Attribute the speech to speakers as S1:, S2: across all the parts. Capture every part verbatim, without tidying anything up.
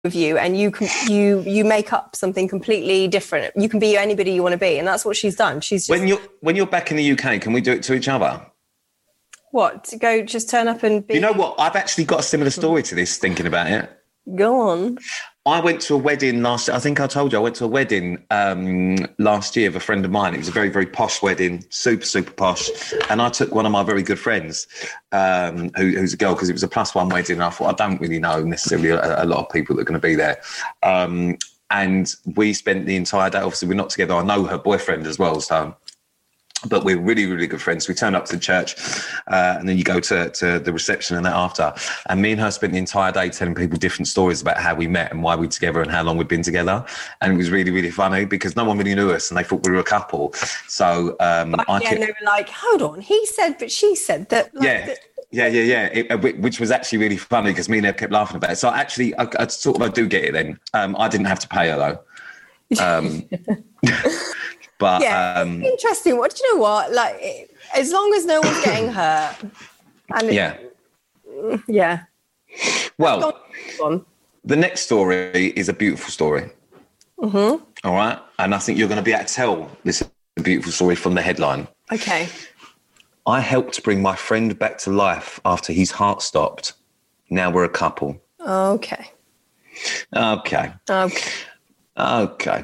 S1: with you, and you can you you make up something completely different. You can be anybody you want to be, and that's what she's done. She's just,
S2: when you're when you're back in the U K, can we do it to each other?
S1: What, to go just turn up and be?
S2: You know what? I've actually got a similar story to this. Thinking about it,
S1: go on.
S2: I went to a wedding last. I think I told you I went to a wedding um, last year of a friend of mine. It was a very, very posh wedding, super, super posh. And I took one of my very good friends, um, who, who's a girl, because it was a plus one wedding. And I thought, I don't really know necessarily a, a lot of people that are going to be there. Um, and we spent the entire day. Obviously, we're not together. I know her boyfriend as well, so. But we're really, really good friends. We turned up to the church uh, and then you go to, to the reception and that after. And me and her spent the entire day telling people different stories about how we met and why we're together and how long we've been together. And it was really, really funny because no one really knew us and they thought we were a couple. So um,
S1: but,
S2: I
S1: yeah,
S2: kept...
S1: they were like, hold on, he said, but she said that. Like,
S2: yeah.
S1: that...
S2: Yeah, yeah, yeah. It, which was actually really funny because me and her kept laughing about it. So actually, I, I sort of I do get it then. Um, I didn't have to pay her though. Um But,
S1: yeah,
S2: um,
S1: interesting. What do you know? What like, as long as no one's getting hurt, and
S2: yeah,
S1: it, yeah.
S2: Well, the next story is a beautiful story.
S1: Mm-hmm.
S2: All right, and I think you're going to be able to tell this beautiful story from the headline.
S1: Okay.
S2: I helped bring my friend back to life after his heart stopped. Now we're a couple.
S1: Okay.
S2: Okay.
S1: Okay.
S2: Okay.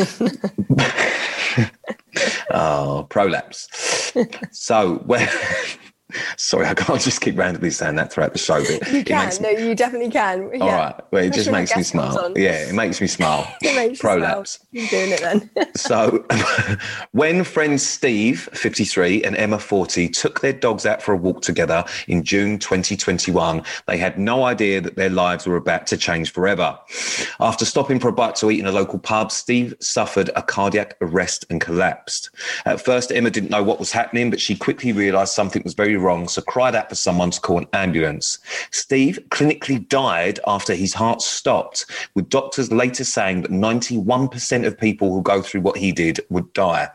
S2: Oh, prolapse. So, well, sorry, I can't just keep randomly saying that throughout the show. But
S1: you can.
S2: Me...
S1: No, you definitely can. Yeah.
S2: All right. Well, it just makes me smile. Yeah, it makes me smile.
S1: It makes
S2: prolapse.
S1: You smile. You're doing it then.
S2: So, when friends Steve, fifty-three, and Emma, forty, took their dogs out for a walk together in June twenty twenty-one, they had no idea that their lives were about to change forever. After stopping for a bite to eat in a local pub, Steve suffered a cardiac arrest and collapsed. At first, Emma didn't know what was happening, but she quickly realised something was very wrong, so cried out for someone to call an ambulance. Steve clinically died after his heart stopped, with doctors later saying that ninety-one percent of people who go through what he did would die.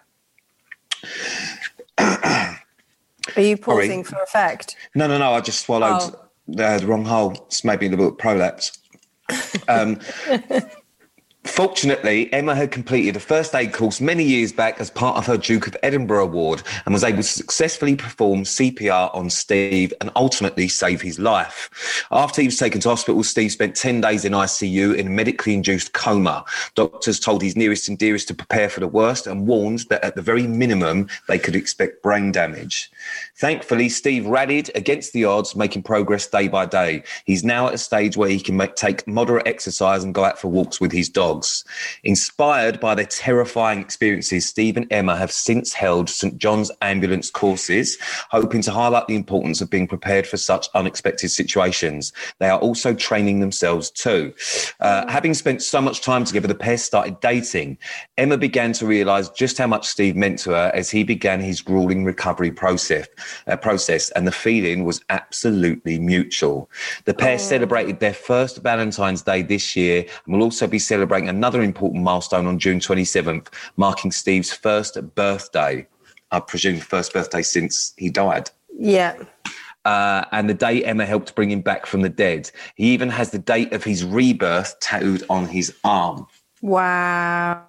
S1: Are you pausing Sorry. for effect?
S2: No, no, no. I just swallowed oh. the, the wrong hole. It's maybe a little bit prolapse. Um, Fortunately, Emma had completed a first aid course many years back as part of her Duke of Edinburgh award and was able to successfully perform C P R on Steve and ultimately save his life. After he was taken to hospital, Steve spent ten days in I C U in a medically induced coma. Doctors told his nearest and dearest to prepare for the worst and warned that at the very minimum, they could expect brain damage. Thankfully, Steve rallied against the odds, making progress day by day. He's now at a stage where he can make, take moderate exercise and go out for walks with his dogs. Inspired by their terrifying experiences, Steve and Emma have since held St John's ambulance courses, hoping to highlight the importance of being prepared for such unexpected situations. They are also training themselves too. Uh, mm-hmm. Having spent so much time together, the pair started dating. Emma began to realise just how much Steve meant to her as he began his gruelling recovery process, uh, process, and the feeling was absolutely mutual. The pair oh. celebrated their first Valentine's Day this year and will also be celebrating another important milestone on June twenty-seventh, marking Steve's first birthday. I presume first birthday since he died.
S1: Yeah.
S2: Uh, and the day Emma helped bring him back from the dead. He even has the date of his rebirth tattooed on his arm.
S1: Wow.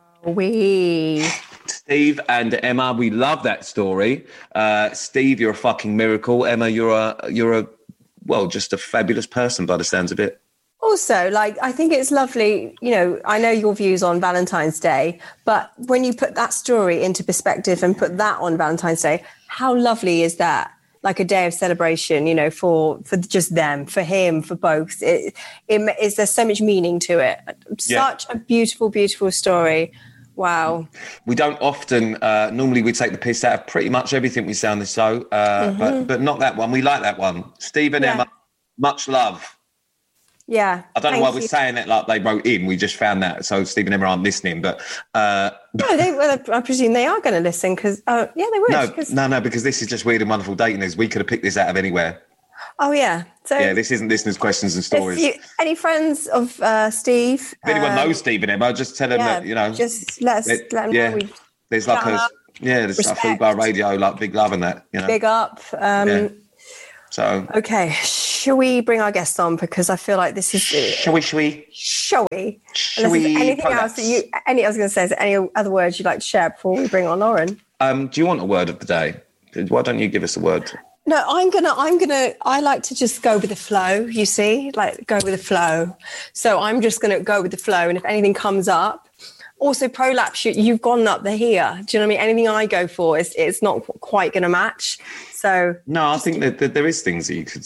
S1: We.
S2: Steve and Emma, we love that story. Uh, Steve, you're a fucking miracle. Emma, you're a you're a well, just a fabulous person by the sounds of it.
S1: Also, like, I think it's lovely, you know, I know your views on Valentine's Day, but when you put that story into perspective and put that on Valentine's Day, how lovely is that? Like a day of celebration, you know, for, for just them, for him, for both. It, it is, there's so much meaning to it. Such yeah. a beautiful, beautiful story. Wow. We
S2: don't often, uh, normally we take the piss out of pretty much everything we say on the show, uh, mm-hmm. but, but not that one. We like that one. Steve and yeah. Emma, much love.
S1: Yeah.
S2: I don't know why we're saying it like they wrote in. We just found that. So Steve and Emma aren't listening, but... Uh,
S1: no, they, well, I presume they are going to listen because... Uh, yeah, they would.
S2: No,
S1: cause...
S2: no, no, because this is just weird and wonderful dating news. We could have picked this out of anywhere.
S1: Oh, yeah. So
S2: yeah, this isn't listeners' questions and stories.
S1: You, any friends of uh, Steve?
S2: If anyone
S1: um,
S2: knows Steve and Emma, just tell them yeah, that, you know...
S1: Just let us let them
S2: yeah,
S1: know. We
S2: there's like a... Yeah, there's a Food Bar Radio, like big love and that, you know.
S1: Big up. Um,
S2: yeah. So
S1: okay, shall we bring our guests on because I feel like this is
S2: shall we? Shall we?
S1: Shall we?
S2: Shall
S1: Unless there's
S2: we
S1: anything
S2: prolapse?
S1: else that you? Any I was going to say, is there any other words you'd like to share before we bring on Lauren?
S2: Um, do you want a word of the day? Why don't you give us a word?
S1: No, I'm gonna. I'm gonna. I like to just go with the flow. You see, like go with the flow. So I'm just gonna go with the flow, and if anything comes up. Also, prolapse, you, you've gone up the here. Do you know what I mean? Anything I go for, is it's not quite going to match. So
S2: No, I think that, that there is things that you could.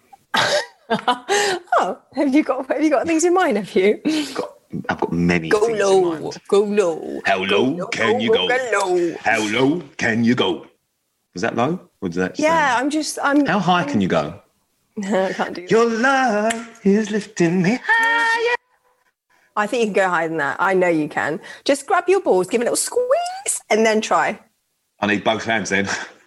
S1: oh, have you got have you got things in mind? Have you?
S2: Got, I've got many
S1: Go
S2: things
S1: low,
S2: in mind.
S1: go low.
S2: How low
S1: Go
S2: can
S1: low,
S2: you go?
S1: go low.
S2: How low can you go? Was that low? Or did that?
S1: Yeah,
S2: sound-
S1: I'm just. I'm.
S2: How high can you go?
S1: I can't do that.
S2: Your love is lifting me higher.
S1: I think you can go higher than that. I know you can. Just grab your balls, give it a little squeeze, and then try.
S2: I need both hands then.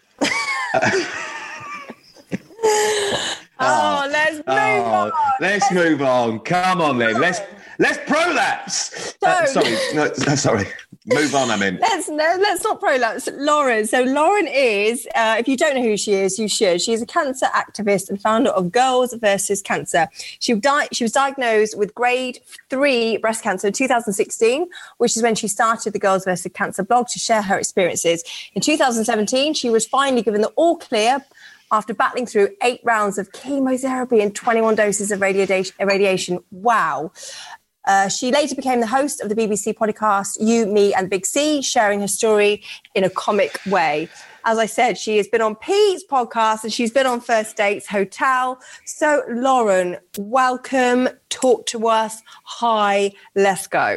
S1: Oh, let's move
S2: Oh,
S1: on.
S2: let's move on. Come on then. Let's let's prolapse. Uh,
S1: So-
S2: sorry, no, no, sorry. Move on. I mean,
S1: Let's no, let's not prolapse. Lauren. So Lauren is, uh, if you don't know who she is, you should. She is a cancer activist and founder of Girls versus Cancer. She died. She was diagnosed with grade three breast cancer in two thousand sixteen, which is when she started the Girls versus Cancer blog to share her experiences. In two thousand seventeen, she was finally given the all clear after battling through eight rounds of chemotherapy and twenty-one doses of radiation. radiation. Wow. Uh, she later became the host of the B B C podcast You, Me and Big C, sharing her story in a comic way. As I said, she has been on Pete's podcast and she's been on First Dates Hotel. So, Lauren, welcome. Talk to us. Hi, let's go.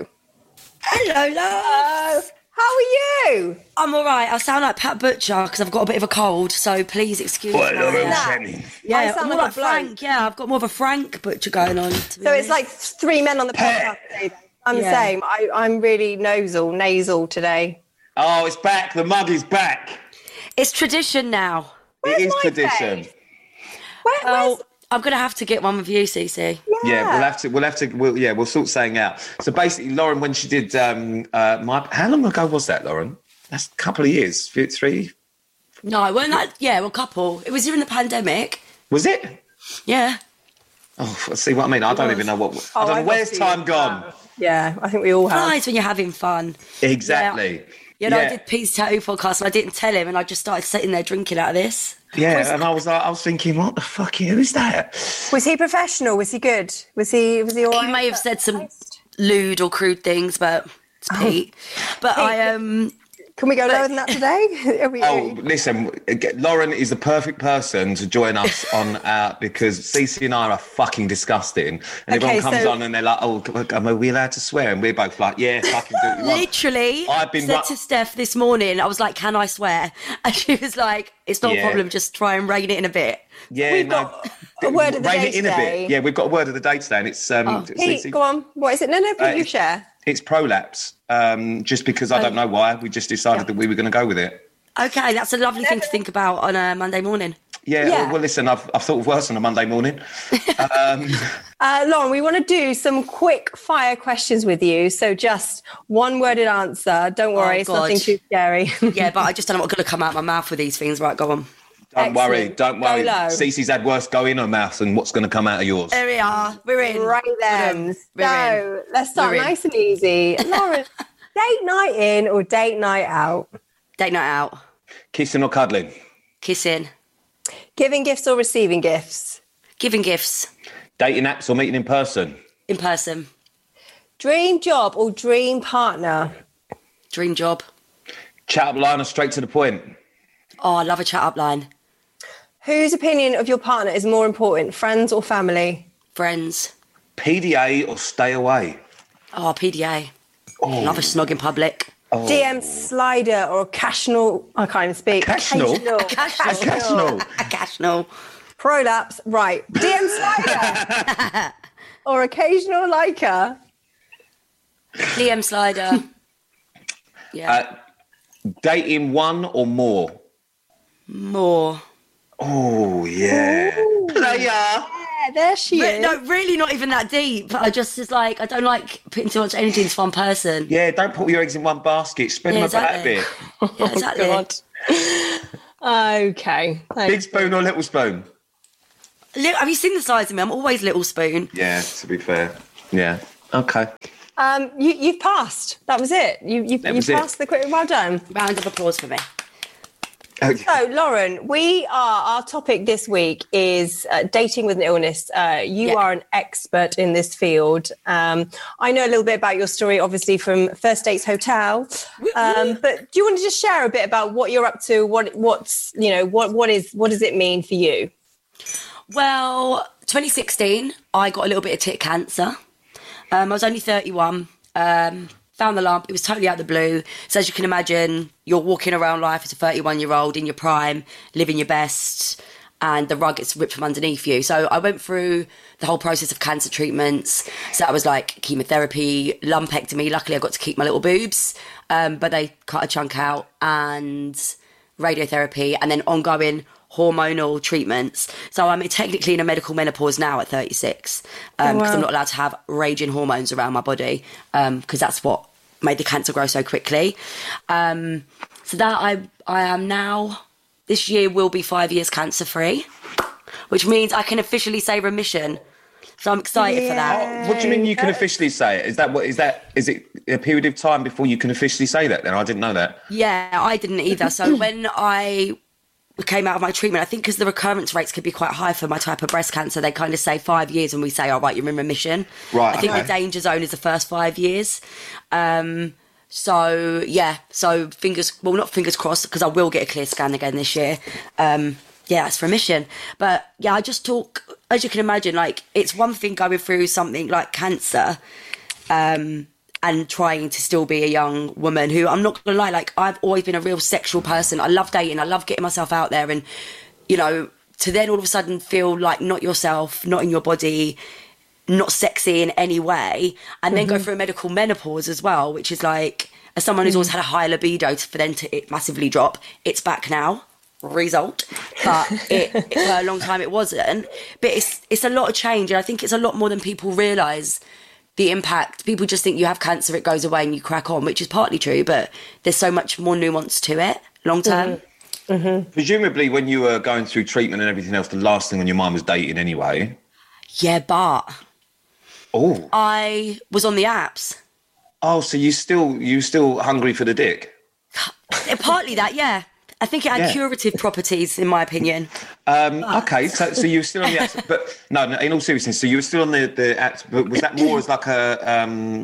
S3: Hello, love.
S1: How are you?
S3: I'm all right. I sound like Pat Butcher because I've got a bit of a cold, so please excuse
S2: what
S3: me.
S2: a little
S1: Nah.
S2: Jenny.
S3: Yeah,
S1: I
S3: I'm
S1: sound
S3: more
S1: like
S3: like
S1: a bloke.
S3: Frank. Yeah, I've got more of a Frank Butcher going on. To be
S1: So it's
S3: honest.
S1: like three men on the podcast today. I'm the
S3: Yeah.
S1: same. I, I'm really nasal, nasal today.
S2: Oh, it's back. The mug is back.
S3: It's tradition now.
S1: Where's
S2: it is
S1: my
S2: tradition.
S1: face? Where,
S3: Well,
S1: where's...
S3: I'm gonna have to get one with you, Cece.
S2: Yeah, we'll have to. We'll have to. We'll, yeah, we'll sort something out. So basically, Lauren, when she did um, uh, my, how long ago was that, Lauren? That's a couple of years. Few- Three.
S3: No, it wasn't that. Yeah, well, a couple. It was during the pandemic.
S2: Was it?
S3: Yeah.
S2: Oh, see what I mean? I don't even know what. I
S1: Oh,
S2: don't
S1: I
S2: know. Where's
S1: got
S2: time
S1: you.
S2: gone?
S1: Yeah, I think we all have.
S3: Nice when you're having fun.
S2: Exactly.
S3: You know,
S2: yeah.
S3: I did Pete's Tattoo podcast and I didn't tell him, and I just started sitting there drinking out of this.
S2: Yeah, and I was like, I was thinking, what the fuck? Who is that?
S1: Was he professional? Was he good? Was he? Was he all
S3: He
S1: right?
S3: may have said some lewd or crude things, but it's Pete. But I um.
S1: Can we go lower than that today? Are we-
S2: Oh, listen, Lauren is the perfect person to join us on our, because Cece and I are fucking disgusting. And
S1: Okay,
S2: everyone comes
S1: so-
S2: on and they're like, oh, are we allowed to swear? And we're both like, yeah, fucking do what you want.
S3: Literally,
S2: I've been
S3: said
S2: ru-
S3: to Steph this morning, I was like, can I swear? And she was like, it's not
S2: Yeah.
S3: a problem, just try and rein it in a bit.
S2: Yeah,
S1: We've
S2: no.
S1: got a word of the
S2: rein
S1: day
S2: it in a
S1: today.
S2: bit. Yeah, we've got a word of the day today, and it's um,
S1: Pete,
S2: Cece-
S1: go on. What is it? No, no, Pete,
S2: Uh,
S1: you
S2: it's-
S1: share.
S2: It's prolapse. Um, just because I don't know why, we just decided that we were going to go with it.
S3: Okay, that's a lovely thing to think about on a Monday morning.
S2: Yeah,
S1: Yeah.
S2: well, listen, I've, I've thought of worse on a Monday morning. Um,
S1: Uh, Lauren, we want to do some quick fire questions with you. So just one worded answer. Don't worry,
S3: Oh,
S1: it's nothing
S3: God.
S1: too scary.
S3: Yeah, but I just don't know what's going to come out of my mouth with these things. Right, go on.
S2: don't worry,
S1: Excellent.
S2: don't
S1: Go
S2: worry.
S1: low.
S2: Cece's had worse go in her mouth than what's going to come out of yours.
S3: There we are. We're in.
S1: Right then.
S3: We're in.
S1: So let's start
S3: We're in.
S1: nice and easy. Lauren, date night in or date night out?
S3: Date night out.
S2: Kissing or cuddling?
S3: Kissing.
S1: Giving gifts or receiving gifts?
S3: Giving gifts.
S2: Dating apps or meeting in person?
S3: In person.
S1: Dream job or dream partner?
S3: Dream job.
S2: Chat up line or straight to the point?
S3: Oh, I love a chat up line.
S1: Whose opinion of your partner is more important, friends or family?
S3: Friends.
S2: P D A or stay away?
S3: Oh, P D A.
S2: Oh.
S3: Love a snog in public.
S1: D M slider or occasional? I can't even speak.
S2: Occasional?
S1: Occasional.
S2: Occasional.
S3: Occasional.
S1: Prolapse, right. D M slider or occasional liker?
S3: D M slider. Yeah.
S2: Uh, dating one or more?
S3: More.
S2: Oh, yeah. Player.
S1: Yeah, there she
S3: Re-
S1: is.
S3: no, really not even that deep. I just is like I don't like putting too much energy into one person.
S2: Yeah, don't put all your eggs in one basket. Spread
S3: Yeah,
S2: them about a
S3: exactly.
S2: bit.
S3: Yeah, exactly.
S1: God. Okay.
S2: Big spoon or little spoon?
S3: Li- Have you seen the size of me? I'm always little spoon.
S2: Yeah, to be fair. Yeah. Okay.
S1: Um, you, you've passed. That was it. You, you,
S2: That
S1: you
S2: was it.
S1: passed the quiz. Well done.
S3: Round of applause for me.
S2: Okay.
S1: So, Lauren, we are, our topic this week is uh, dating with an illness. Uh, you
S3: Yeah.
S1: are an expert in this field. Um, I know a little bit about your story, obviously, from First Dates Hotel. Um, but do you want to just share a bit about what you're up to? What, what's, you know, what, what is, what does it mean for you?
S3: Well, twenty sixteen, I got a little bit of tit cancer. Um, I was only thirty-one. Um, found the lump. It was totally out of the blue. So as you can imagine, you're walking around life as a thirty-one-year-old in your prime, living your best, and the rug gets ripped from underneath you. So I went through the whole process of cancer treatments. So that was like chemotherapy, lumpectomy. Luckily, I got to keep my little boobs, um, but they cut a chunk out, and radiotherapy, and then ongoing hormonal treatments. So I'm technically in a medical menopause now at thirty-six, because um,
S1: Oh, wow.
S3: I'm not allowed to have raging hormones around my body, because um, that's what made the cancer grow so quickly. Um, so that I I am now, this year will be five years cancer free, which means I can officially say remission. So I'm excited for that.
S2: What do you mean you can officially say it? Is that what is that? Is it a period of time before you can officially say that? Then I didn't know that.
S3: Yeah, I didn't either. So when I came out of my treatment, I think because the recurrence rates could be quite high for my type of breast cancer, they kind of say five years when we say, all right, you're in remission.
S2: Right,
S3: I think
S2: okay.
S3: the danger zone is the first five years. Um, so, yeah, so fingers, well, not fingers crossed, because I will get a clear scan again this year. Um, yeah, it's remission. But, yeah, I just talk, as you can imagine, like, it's one thing going through something like cancer, um, and trying to still be a young woman who, I'm not gonna lie, like, I've always been a real sexual person. I love dating, I love getting myself out there, and, you know, to then all of a sudden feel like not yourself, not in your body, not sexy in any way, and then go through a medical menopause as well, which is like, as someone who's always had a high libido, for then to it massively drop, it's back now. Result, but it, it for a long time it wasn't. But it's it's a lot of change, and I think it's a lot more than people realise. The impact, people just think you have cancer, it goes away and you crack on, which is partly true, but there's so much more nuance to it long term.
S1: Mm-hmm. Mm-hmm.
S2: Presumably, when you were going through treatment and everything else, the last thing on your mind was dating anyway.
S3: Yeah, but
S2: Oh,
S3: I was on the apps.
S2: oh, so you still you still hungry for the dick?
S3: Eh, partly that, yeah. I think it had
S2: Yeah.
S3: curative properties, in my opinion.
S2: Um, okay, so so you were still on the apps, but no, no, in all seriousness, so you were still on the the apps, but was that more as like a um,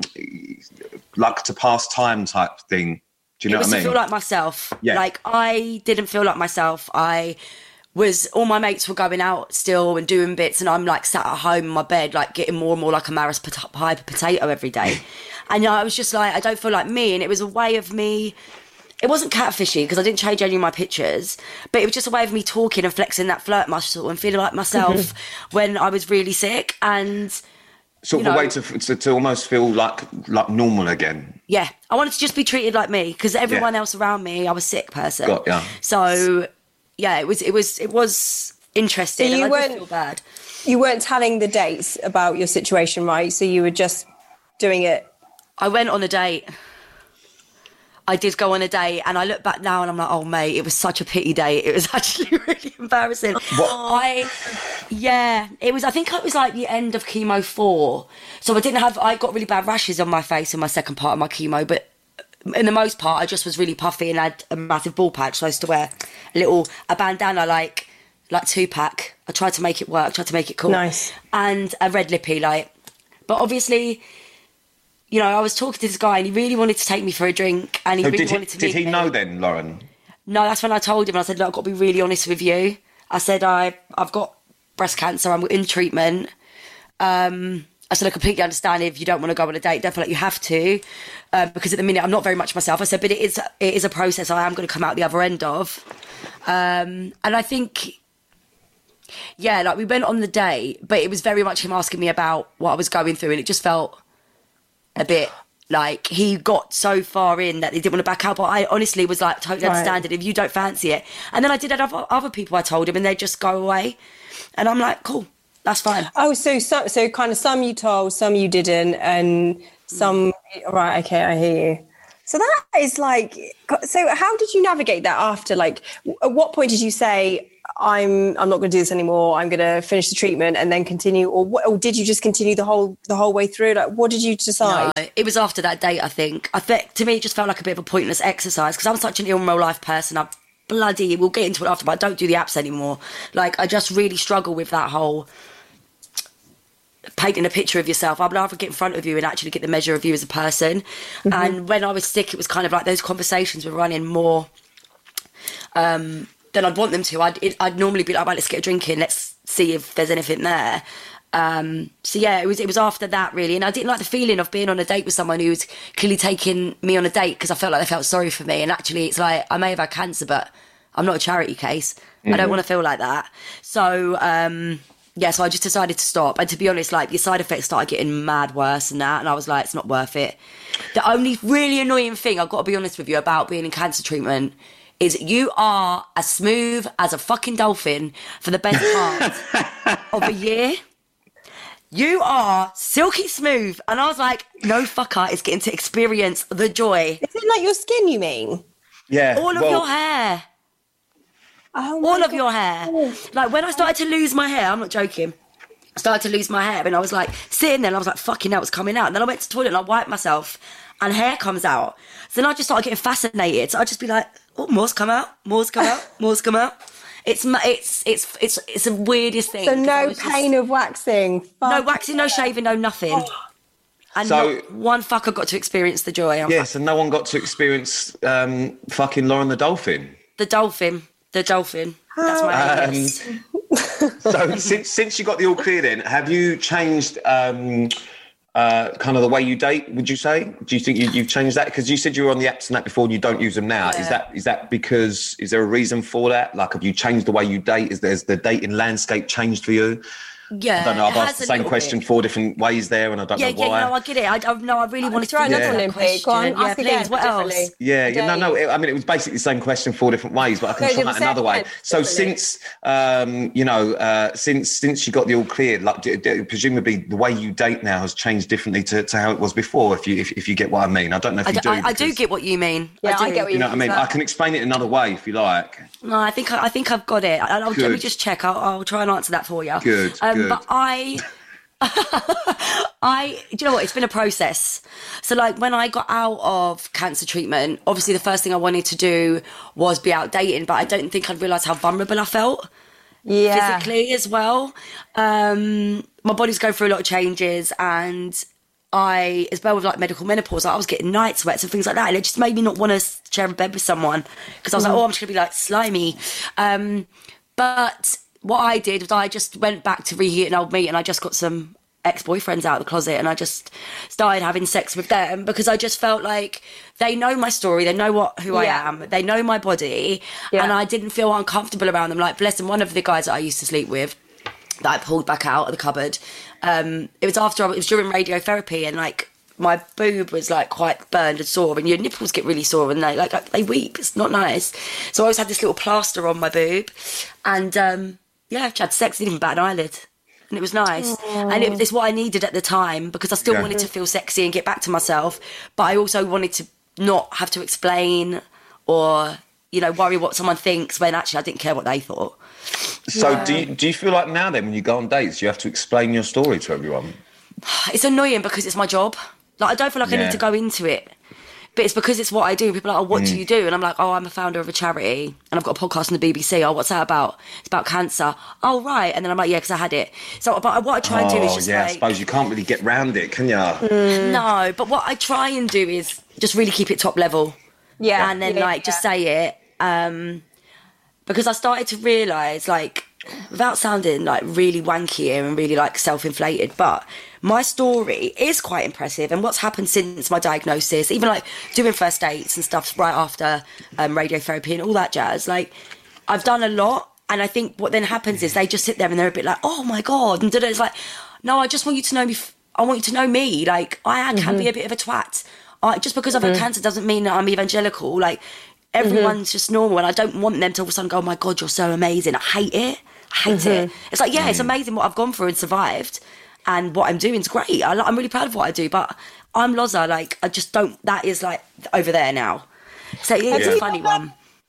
S2: like to pass time type thing? Do you know
S3: It was
S2: what I
S3: to
S2: mean?
S3: feel like myself.
S2: Yeah.
S3: Like, I didn't feel like myself. I was, all my mates were going out still and doing bits, and I'm like sat at home in my bed, like getting more and more like a Maris pot- pie potato every day. And you know, I was just like, I don't feel like me. And it was a way of me, it wasn't catfishy because I didn't change any of my pictures, but it was just a way of me talking and flexing that flirt muscle and feeling like myself when I was really sick. And
S2: sort
S3: you
S2: of a
S3: know-
S2: way to, to to almost feel like like normal again.
S3: yeah, I wanted to just be treated like me because everyone
S2: Yeah.
S3: else around me, I was a sick person.
S2: Got ya.
S3: So yeah, it was it was it was interesting.
S1: So you
S3: and I did
S1: weren't-
S3: feel bad.
S1: You weren't telling the dates about your situation, right? So you were just doing it.
S3: I went on a date. I did go on a date, and I look back now and I'm like, oh mate, it was such a pity date. It was actually really embarrassing. I, yeah, it was. I think it was like the end of chemo four, so I didn't have. I got really bad rashes on my face in my second part of my chemo, but in the most part, I just was really puffy and had a massive ball patch. So I used to wear a little a bandana like like Tupac. I tried to make it work, tried to make it cool,
S1: Nice.
S3: and a red lippy like. But obviously, you know, I was talking to this guy and he really wanted to take me for a drink, and he
S2: So
S3: really
S2: did he,
S3: wanted to
S2: did
S3: meet
S2: he
S3: me.
S2: know then, Lauren?
S3: No, that's when I told him. I said, look, I've got to be really honest with you. I said, I, I've got breast cancer. I'm in treatment. Um, I said, I completely understand if you don't want to go on a date. Don't feel like you have to. Um, because at the minute, I'm not very much myself. I said, but it is, it is a process I am going to come out the other end of. Um, and I think, yeah, like we went on the date, but it was very much him asking me about what I was going through. And it just felt a bit like he got so far in that he didn't want to back out. But I honestly was like, totally
S1: Right.
S3: understand it if you don't fancy it. And then I did have other, other people I told him, and they just go away. And I'm like, cool, that's fine.
S1: Oh, so so, so kind of some you told, some you didn't, and some. Right, okay, I hear you. So that is like. So how did you navigate that after? Like, at what point did you say, I'm I'm not going to do this anymore. I'm going to finish the treatment and then continue, or what, or did you just continue the whole the whole way through? Like, what did you decide?
S3: No, it was after that date. I think. I think to me, it just felt like a bit of a pointless exercise because I'm such an in real life person. I bloody we'll get into it after, but I don't do the apps anymore. Like, I just really struggle with that whole painting a picture of yourself. I'd rather get in front of you and actually get the measure of you as a person. Mm-hmm. And when I was sick, it was kind of like those conversations were running more um, than I'd want them to. I'd, it, I'd normally be like, right, let's get a drink in, let's see if there's anything there. Um, so yeah, it was it was after that really, and I didn't like the feeling of being on a date with someone who was clearly taking me on a date because I felt like they felt sorry for me. And actually, it's like I may have had cancer, but I'm not a charity case. Mm-hmm. I don't want to feel like that. So. Um, Yeah, so I just decided to stop. And to be honest, like, your side effects started getting mad worse than that. And I was like, it's not worth it. The only really annoying thing, I've got to be honest with you, about being in cancer treatment is you are as smooth as a fucking dolphin for the best part of a year. You are silky smooth. And I was like, no fucker is getting to experience the joy.
S1: Is it like your skin, you mean?
S2: Yeah.
S3: All of
S2: well,
S3: your hair.
S1: Oh
S3: All
S1: my
S3: of
S1: God.
S3: your hair. Like, when I started to lose my hair, I'm not joking, I started to lose my hair and I was like sitting there and I was like, fucking hell, it's coming out. And then I went to the toilet and I wiped myself and hair comes out. So then I just started getting fascinated. So I'd just be like, oh, more's come out, more's come out, more's come out. It's it's it's it's it's the weirdest thing.
S1: So no pain just, of waxing. Fuck.
S3: No waxing, no shaving, no nothing. And
S2: so,
S3: not one fucker got to experience the joy. I'm
S2: yes, and no one got to experience um, fucking Lauren the dolphin.
S3: The dolphin. The dolphin. That's my
S2: um,
S3: alias.
S2: So since since you got the all clear, then have you changed um, uh, kind of the way you date? Would you say? Do you think you, you've changed that? Because you said you were on the apps and that before, and you don't use them now.
S3: Yeah.
S2: Is that is that because is there a reason for that? Like, have you changed the way you date? Is there's the dating landscape changed for you?
S3: Yeah,
S2: I don't know. I've asked the same question bit. four different ways there, and I don't
S3: yeah,
S2: know why.
S3: Yeah, no, I get it. I, I no, I really wanted to
S1: try another
S3: yeah.
S1: Olympic. Go on,
S3: yeah,
S1: ask
S3: please.
S1: again.
S3: What else?
S2: Yeah, yeah, no, no. It, I mean, it was basically the same question, four different ways, but I can
S1: No,
S2: try that another way.
S1: again,
S2: So since um, you know, uh, since since you got the all clear, like d- d- presumably the way you date now has changed differently to, to how it was before. If you if, if you get what I mean, I don't know if
S3: I
S2: you
S3: do.
S2: do.
S3: I, I do
S2: because,
S3: get what you mean.
S1: Yeah,
S3: I, do.
S1: I get what you,
S2: you know what I mean. I can explain it another way if you like.
S3: No, I think I, I think I've got it. I, I'll, let me just check. I'll, I'll try and answer that for you.
S2: Good,
S3: um,
S2: good.
S3: But I. I, do you know what? It's been a process. So, like, when I got out of cancer treatment, obviously the first thing I wanted to do was be out dating, but I don't think I'd realised how vulnerable I felt.
S1: Yeah.
S3: Physically as well. Um, my body's going through a lot of changes, and I, as well with like medical menopause, like, I was getting night sweats and things like that, and it just made me not want to share a bed with someone because I was mm. like, oh, I'm just going to be like slimy. Um, but what I did was I just went back to reheat an old meat, and I just got some ex-boyfriends out of the closet, and I just started having sex with them because I just felt like they know my story, they know what who
S1: yeah.
S3: I am, they know my body, yeah. and I didn't feel uncomfortable around them. Like, bless them, one of the guys that I used to sleep with that I pulled back out of the cupboard, um, it was after, it was during radiotherapy, and like my boob was like quite burned and sore, and your nipples get really sore and they like they weep, it's not nice. So I always had this little plaster on my boob, and um, yeah, I've had sex, didn't even bat an eyelid. And it was nice. Aww. And it, it's what I needed at the time because I still yeah. wanted to feel sexy and get back to myself. But I also wanted to not have to explain or, you know, worry what someone thinks when actually I didn't care what they thought.
S2: So
S3: yeah.
S2: do you, do you feel like now then when you go on dates, you have to explain your story to everyone?
S3: It's annoying because it's my job. Like, I don't feel like yeah. I need to go into it. But it's because it's what I do. People are like, oh, what mm. do you do? And I'm like, oh, I'm a founder of a charity and I've got a podcast on the B B C. Oh, what's that about? It's about cancer. Oh, right. And then I'm like, yeah, because I had it. So but what I try and do is
S2: oh,
S3: just
S2: yeah,
S3: like...
S2: I suppose you can't really get round it, can you?
S3: Mm. No, but what I try and do is just really keep it top level.
S1: Yeah.
S3: And then,
S1: yeah,
S3: like,
S1: yeah.
S3: just say it. Um, because I started to realise, like, without sounding, like, really wanky here and really, like, self-inflated, but... my story is quite impressive, and what's happened since my diagnosis, even like doing first dates and stuff right after um, radiotherapy and all that jazz, like I've done a lot. And I think what then happens is they just sit there and they're a bit like, oh my God. And it's like, no, I just want you to know me. F- I want you to know me. Like I can mm-hmm. be a bit of a twat. I, just because I've had mm-hmm. cancer doesn't mean that I'm evangelical. Like everyone's mm-hmm. just normal. And I don't want them to all of a sudden go, oh my God, you're so amazing. I hate it. I hate mm-hmm. it. It's like, yeah, mm-hmm. it's amazing what I've gone through and survived. And what I'm doing is great. I, I'm really proud of what I do, but I'm Loza. Like, I just don't, that is like over there now. So yeah, it's
S1: yeah.
S3: a funny one.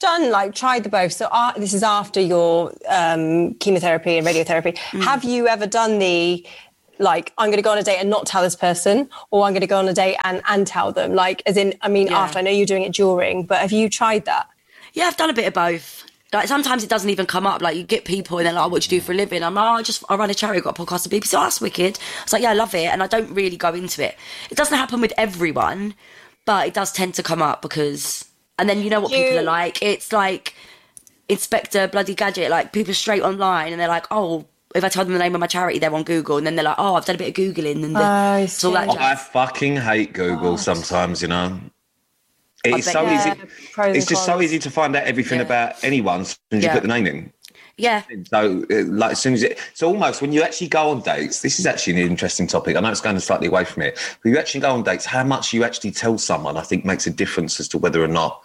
S1: done like tried the both? So uh, this is after your um, chemotherapy and radiotherapy. Mm. Have you ever done the like I'm going to go on a date and not tell this person, or I'm going to go on a date and and tell them? Like as in, I mean, yeah. after I know you're doing it during, but have you tried that?
S3: Yeah, I've done a bit of both. Like sometimes it doesn't even come up. Like you get people and they're like, oh, what do you do for a living? I'm like, oh, I just I run a charity, got a podcast with B B C. Oh, that's wicked. It's like, yeah, I love it, and I don't really go into it. It doesn't happen with everyone, but it does tend to come up because. And then you know what you... people are like. It's like Inspector Bloody Gadget. Like people straight online and they're like, oh, if I tell them the name of my charity, they're on Google, and then they're like, oh, I've done a bit of Googling, and
S1: oh,
S3: it's all that jazz.
S2: I fucking hate Google oh. sometimes, you know. It's so yeah, easy. It's just so easy to find out everything yeah. about anyone as soon as yeah. you put the name in.
S3: Yeah.
S2: So, like, as soon as it, so almost when you actually go on dates, this is actually an interesting topic. I know it's going slightly away from it, but you actually go on dates, how much you actually tell someone, I think, makes a difference as to whether or not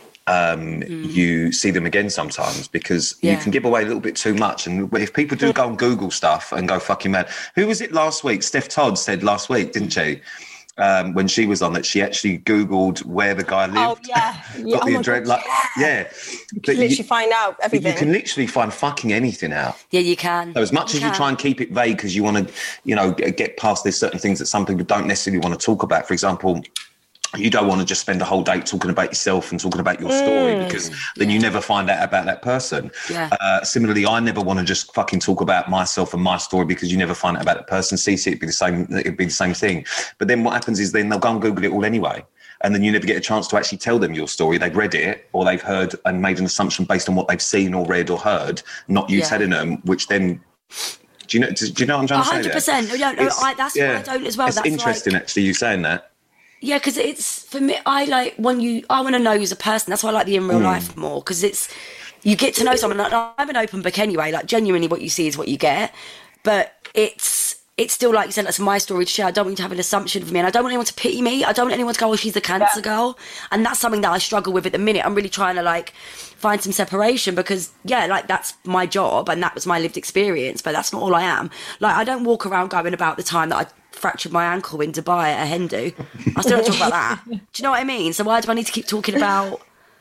S2: um, mm. you see them again sometimes, because yeah. you can give away a little bit too much. And if people do go and Google stuff and go fucking mad, who was it last week? Steph Todd said last week, didn't she? Um, when she was on that, she actually Googled where the guy lived.
S1: Oh, yeah. yeah.
S2: Got the
S1: oh
S2: address.
S1: God,
S2: like,
S1: yeah.
S2: yeah.
S1: You can literally you, find out everything.
S2: You can literally find fucking anything out.
S3: Yeah, you can.
S2: So as much
S3: you
S2: as
S3: can.
S2: you try and keep it vague because you want to, you know, get past there's certain things that some people don't necessarily want to talk about. For example, you don't want to just spend a whole day talking about yourself and talking about your story mm. because then you never find out about that person.
S3: Yeah.
S2: Uh, similarly, I never want to just fucking talk about myself and my story because you never find out about that person. Cece, it'd be the same. It'd be the same thing. But then what happens is then they'll go and Google it all anyway, and then you never get a chance to actually tell them your story. They've read it or they've heard and made an assumption based on what they've seen or read or heard, not you yeah. telling them, which then. Do you know? Do you know what I'm trying to say?
S3: one hundred percent. No, no, I, that's yeah, what I don't as well.
S2: It's
S3: that's
S2: interesting,
S3: like,
S2: actually, you saying that.
S3: Yeah, because it's for me. I like when you. I want to know you as a person. That's why I like the in real mm. life more, because it's you get to know someone. Like, I'm an open book anyway. Like genuinely, what you see is what you get. But it's it's still like you said. That's my story to share. I don't want you to have an assumption of me, and I don't want anyone to pity me. I don't want anyone to go, "Oh, she's the cancer yeah. girl," and that's something that I struggle with at the minute. I'm really trying to like find some separation because yeah, like that's my job and that was my lived experience. But that's not all I am. Like I don't walk around going about the time that I fractured my ankle in Dubai at a Hindu. I still don't talk about that. Do you know what I mean? So why do I need to keep talking about?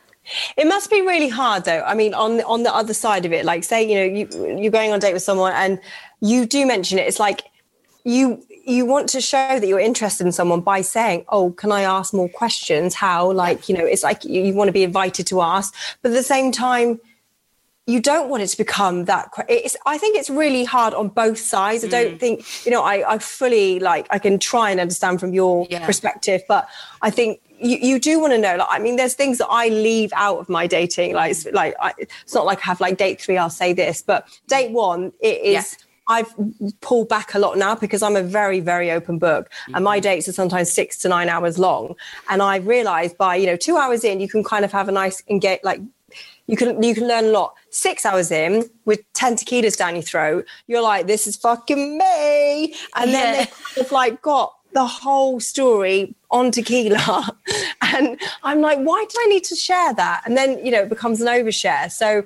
S1: It must be really hard though. I mean, on the, on the other side of it, like say, you know, you, you're going on a date with someone and you do mention it. It's like you you want to show that you're interested in someone by saying, oh, can I ask more questions? How, like, you know, it's like you, you want to be invited to ask. But at the same time, you don't want it to become that. It's, I think it's really hard on both sides. I don't mm. think, you know, I, I fully like, I can try and understand from your yeah. perspective, but I think you, you do want to know, like, I mean, there's things that I leave out of my dating. Like, it's, like I, it's not like I have like date three, I'll say this, but date one, it is, yeah. I've pulled back a lot now because I'm a very, very open book mm-hmm. and my dates are sometimes six to nine hours long. And I realized by, you know, two hours in, you can kind of have a nice engage, like, You can you can learn a lot. Six hours in, with ten tequilas down your throat, you're like, this is fucking me. And then yeah. they kind of like got the whole story on tequila. And I'm like, why do I need to share that? And then, you know, it becomes an overshare. So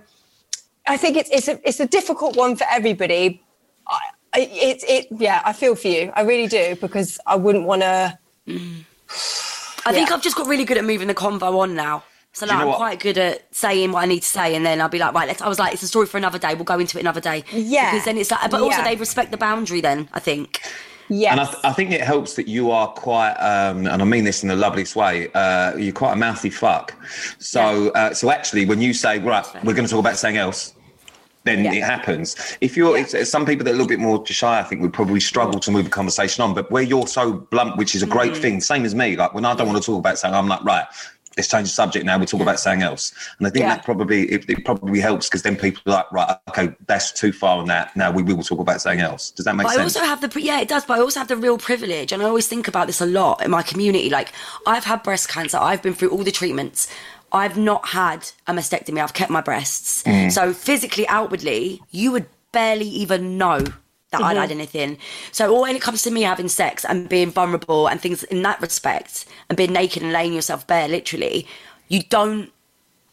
S1: I think it's it's a it's a difficult one for everybody. I, it it yeah, I feel for you. I really do, because I wouldn't want to.
S3: Mm. I yeah. think I've just got really good at moving the convo on now. So like, I'm what? quite good at saying what I need to say, and then I'll be like, right, let's. I was like, it's a story for another day. We'll go into it another day.
S1: Yeah.
S3: Because then it's like, but also
S1: yeah.
S3: they respect the boundary. Then I think.
S1: Yes.
S2: And I, th- I think it helps that you are quite, um, and I mean this in the loveliest way. Uh, you're quite a mouthy fuck. So, yeah. uh, so actually, when you say, right, we're going to talk about something else, then yeah. it happens. If you're, yeah. it's, some people that are a little bit more shy, I think, would probably struggle to move the conversation on. But where you're so blunt, which is a great mm. thing, same as me. Like when I don't want to talk about something, I'm like, right, let's change the subject now. We talk about something else. And I think yeah. that probably it, it probably helps, because then people are like, right, okay, that's too far on that. Now we will talk about something else. Does that make
S3: but
S2: sense?
S3: I also have the yeah, it does. But I also have the real privilege, and I always think about this a lot in my community. Like I've had breast cancer. I've been through all the treatments. I've not had a mastectomy. I've kept my breasts. Mm. So physically, outwardly, you would barely even know that mm-hmm. I'd had anything. So when it comes to me having sex and being vulnerable and things in that respect, and being naked and laying yourself bare, literally, you don't,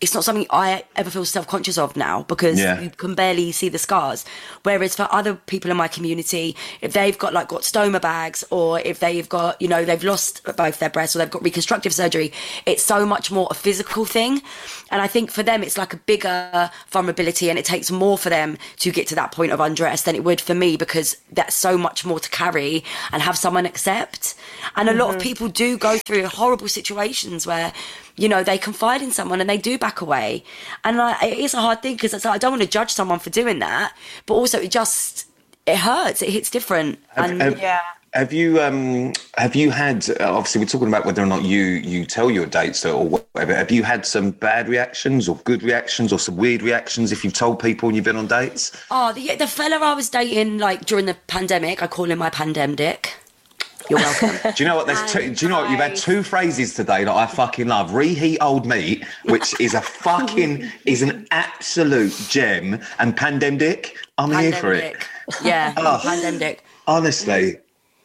S3: it's not something I ever feel self-conscious of now, because
S2: Yeah.
S3: you can barely see the scars. Whereas for other people in my community, if they've got like got stoma bags, or if they've got, you know, they've lost both their breasts, or they've got reconstructive surgery, it's so much more a physical thing. And I think for them, it's like a bigger vulnerability, and it takes more for them to get to that point of undress than it would for me, because that's so much more to carry and have someone accept. And a lot of people do go through horrible situations where, you know, they confide in someone and they do back away. And like, it is a hard thing, because I don't want to judge someone for doing that, but also it just, it hurts. It hits different.
S2: Have,
S3: and
S2: have,
S1: Yeah.
S2: have you um have you had, obviously we're talking about whether or not you you tell your dates or whatever, have you had some bad reactions or good reactions or some weird reactions if you've told people and you've been on dates?
S3: oh, the, the fella I was dating, like during the pandemic, I call him my pandem dick. You're welcome.
S2: Do you know what? There's two, do you know what? You've had two phrases today that I fucking love. Reheat old meat, which is a fucking is an absolute gem, and pandem dick. I'm here for it.
S3: Pandemic. Yeah,
S2: Oh.
S3: pandemic.
S2: Honestly.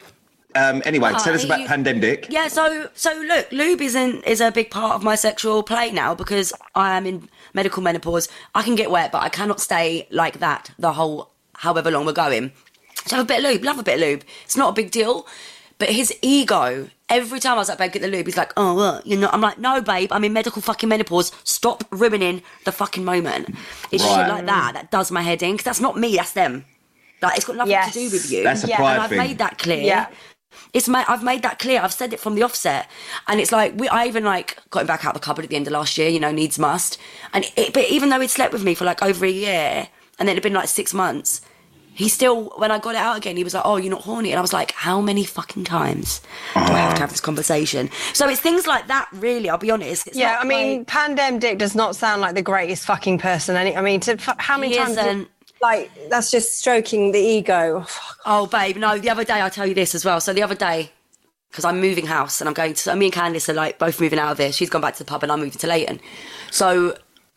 S2: Um, anyway,
S3: Oh,
S2: tell us about
S3: he-
S2: pandem dick.
S3: Yeah, so so look, lube isn't is a big part of my sexual play now, because I am in medical menopause. I can get wet, but I cannot stay like that the whole however long we're going. So have a bit of lube, love a bit of lube. It's not a big deal. But his ego, every time I was at bed, get the lube, he's like, oh, well, you're not. I'm like, no, babe, I'm in medical fucking menopause. Stop ruining the fucking moment. It's
S2: Right.
S3: shit like that that does my head in, because that's not me, that's them. Like, it's got nothing
S1: Yes.
S3: to do with you.
S2: That's a
S1: Yeah.
S2: pride
S3: And I've
S2: thing.
S3: made that clear.
S1: Yeah.
S3: It's my, I've made that clear. I've said it from the offset. And it's like, we, I even like got him back out of the cupboard at the end of last year, you know, needs must. And it, but even though he'd slept with me for like over a year, and then it'd been like six months, he still, when I got it out again, he was like, oh, you're not horny. And I was like, how many fucking times do I have to have this conversation? So it's things like that, really, I'll be honest. It's
S1: Yeah,
S3: not
S1: I mean,
S3: like-
S1: Pandem Dick does not sound like the greatest fucking person. Any, I mean, to, f- how many
S3: He
S1: times?
S3: isn't.
S1: Like, that's just stroking the ego. Oh, fuck.
S3: Oh, babe, no, the other day, I'll tell you this as well. So the other day, because I'm moving house and I'm going to, so me and Candice are like both moving out of here. She's gone back to the pub and I'm moving to Leighton. So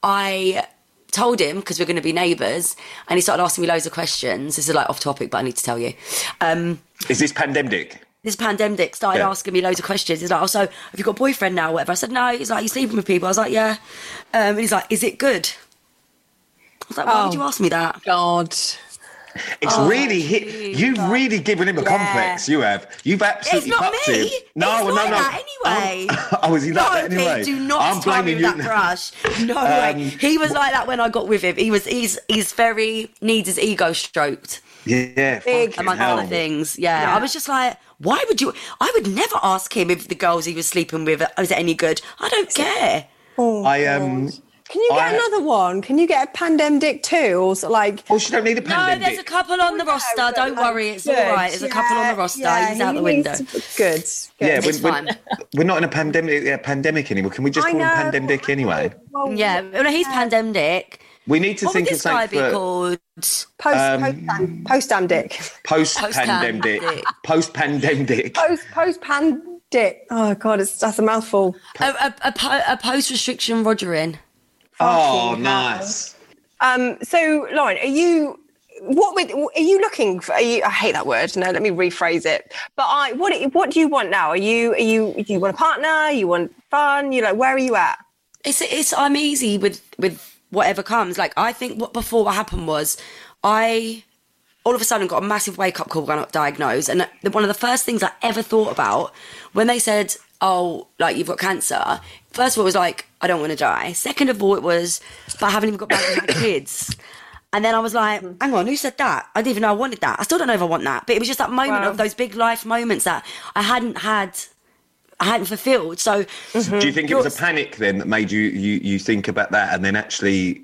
S3: I told him, because we're going to be neighbours, and he started asking me loads of questions. This is like off topic, but I need to tell you. Um,
S2: Is this pandem dick?
S3: this pandemic started
S2: Yeah.
S3: asking me loads of questions. He's like, oh, so have you got a boyfriend now or whatever? I said, no. He's like, you sleeping with people? I was like, yeah. Um, and he's like, is it good? I was like, why would
S1: Oh.
S3: you ask me that?
S1: God.
S2: It's really hit. You've really given him a complex. You have. You've absolutely
S3: It's not
S2: fucked
S3: me.
S2: him.
S3: It's
S2: no,
S3: like
S2: no, no.
S3: that anyway.
S2: Um, oh, is he like
S3: No,
S2: that anyway?
S3: Pete, do not
S2: I'm
S3: start me
S2: blaming
S3: with
S2: you.
S3: that crush. No
S2: Um,
S3: way. He was like that when I got with him. He was. He's. He's very needs his ego stroked,
S2: Yeah,
S1: Big
S2: fucking
S3: among
S2: hell.
S3: other things. Yeah.
S1: Yeah.
S3: I was just like, why would you? I would never ask him if the girls he was sleeping with was it any good. I don't care.
S1: Oh,
S2: I um.
S1: God. Can you get
S2: I-
S1: another one? Can you get a Pandem Dick too? Or so, like,
S2: Well, she don't need a
S3: No,
S2: pandem
S3: there's a
S2: dick.
S3: couple on the roster.
S1: but,
S3: Don't
S1: like,
S3: worry, it's
S1: good.
S3: all right. There's a couple on the
S1: Yeah,
S3: roster.
S1: yeah,
S3: He's out
S1: he
S3: the window.
S1: needs to- Good. good.
S2: Yeah,
S3: It's
S2: we're,
S3: fine.
S2: we're, we're not in a pandemic yeah, pandemic anymore. Can we just
S1: I
S2: call him
S1: know.
S2: pandem dick anyway?
S1: Well,
S3: Yeah, well, he's pandemic.
S2: We need to
S3: What would
S2: think of
S3: this guy
S2: something
S3: be
S2: for
S3: called?
S1: Post,
S2: Um,
S1: post, post Dam Dick.
S2: post pandem dick.
S3: Post-pandemic.
S2: Post pandem dick.
S1: Post, post Pan Dick. Oh, God, it's, that's a mouthful.
S3: A, a, a, po- a post-restriction Rogering.
S2: Oh,
S1: Fucking
S2: nice.
S1: Um, so, Lauren, are you what with, are you looking for? Are you, I hate that word. No, let me rephrase it. But I, what what do you want now? Are you are you do you want a partner? You want fun? You like where are you at?
S3: It's it's I'm easy with with whatever comes. Like I think what before what happened was I all of a sudden got a massive wake up call when I got diagnosed, and the, one of the first things I ever thought about when they said, "Oh, like you've got cancer." First of all, it was like I don't want to die. Second of all, it was, but I haven't even got back and had kids. And then I was like, hang on, who said that? I didn't even know I wanted that. I still don't know if I want that. But it was just that moment
S1: Wow.
S3: of those big life moments that I hadn't had, I hadn't fulfilled. So
S2: Do you think it was a panic then that made you you you think about that, and then actually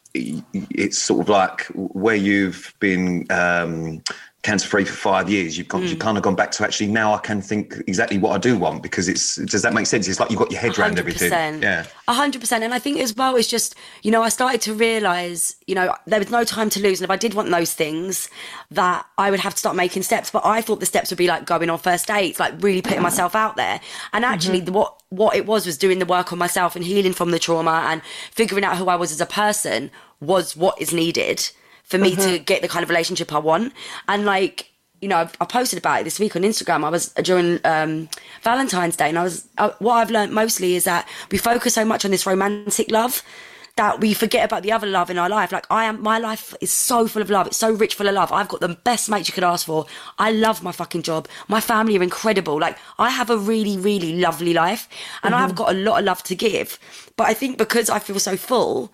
S2: it's sort of like where you've been um, cancer free for five years, you've gone,
S3: Mm.
S2: you've kind of gone back to actually now I can think exactly what I do want, because it's does that make sense? It's like you've got your head around everything. Yeah.
S3: A hundred percent. And I think as well, it's just, you know, I started to realise, you know, there was no time to lose. And if I did want those things, that I would have to start making steps. But I thought the steps would be like going on first dates, like really putting myself out there. And actually the, what, what it was, was doing the work on myself and healing from the trauma and figuring out who I was as a person was what is needed for me to get the kind of relationship I want. And like, you know, I posted about it this week on Instagram. I was during um, Valentine's Day, and I was uh, what I've learned mostly is that we focus so much on this romantic love that we forget about the other love in our life. Like I am, my life is so full of love. It's so rich full of love. I've got the best mates you could ask for. I love my fucking job. My family are incredible. Like I have a really, really lovely life, and mm-hmm. I've got a lot of love to give. But I think because I feel so full,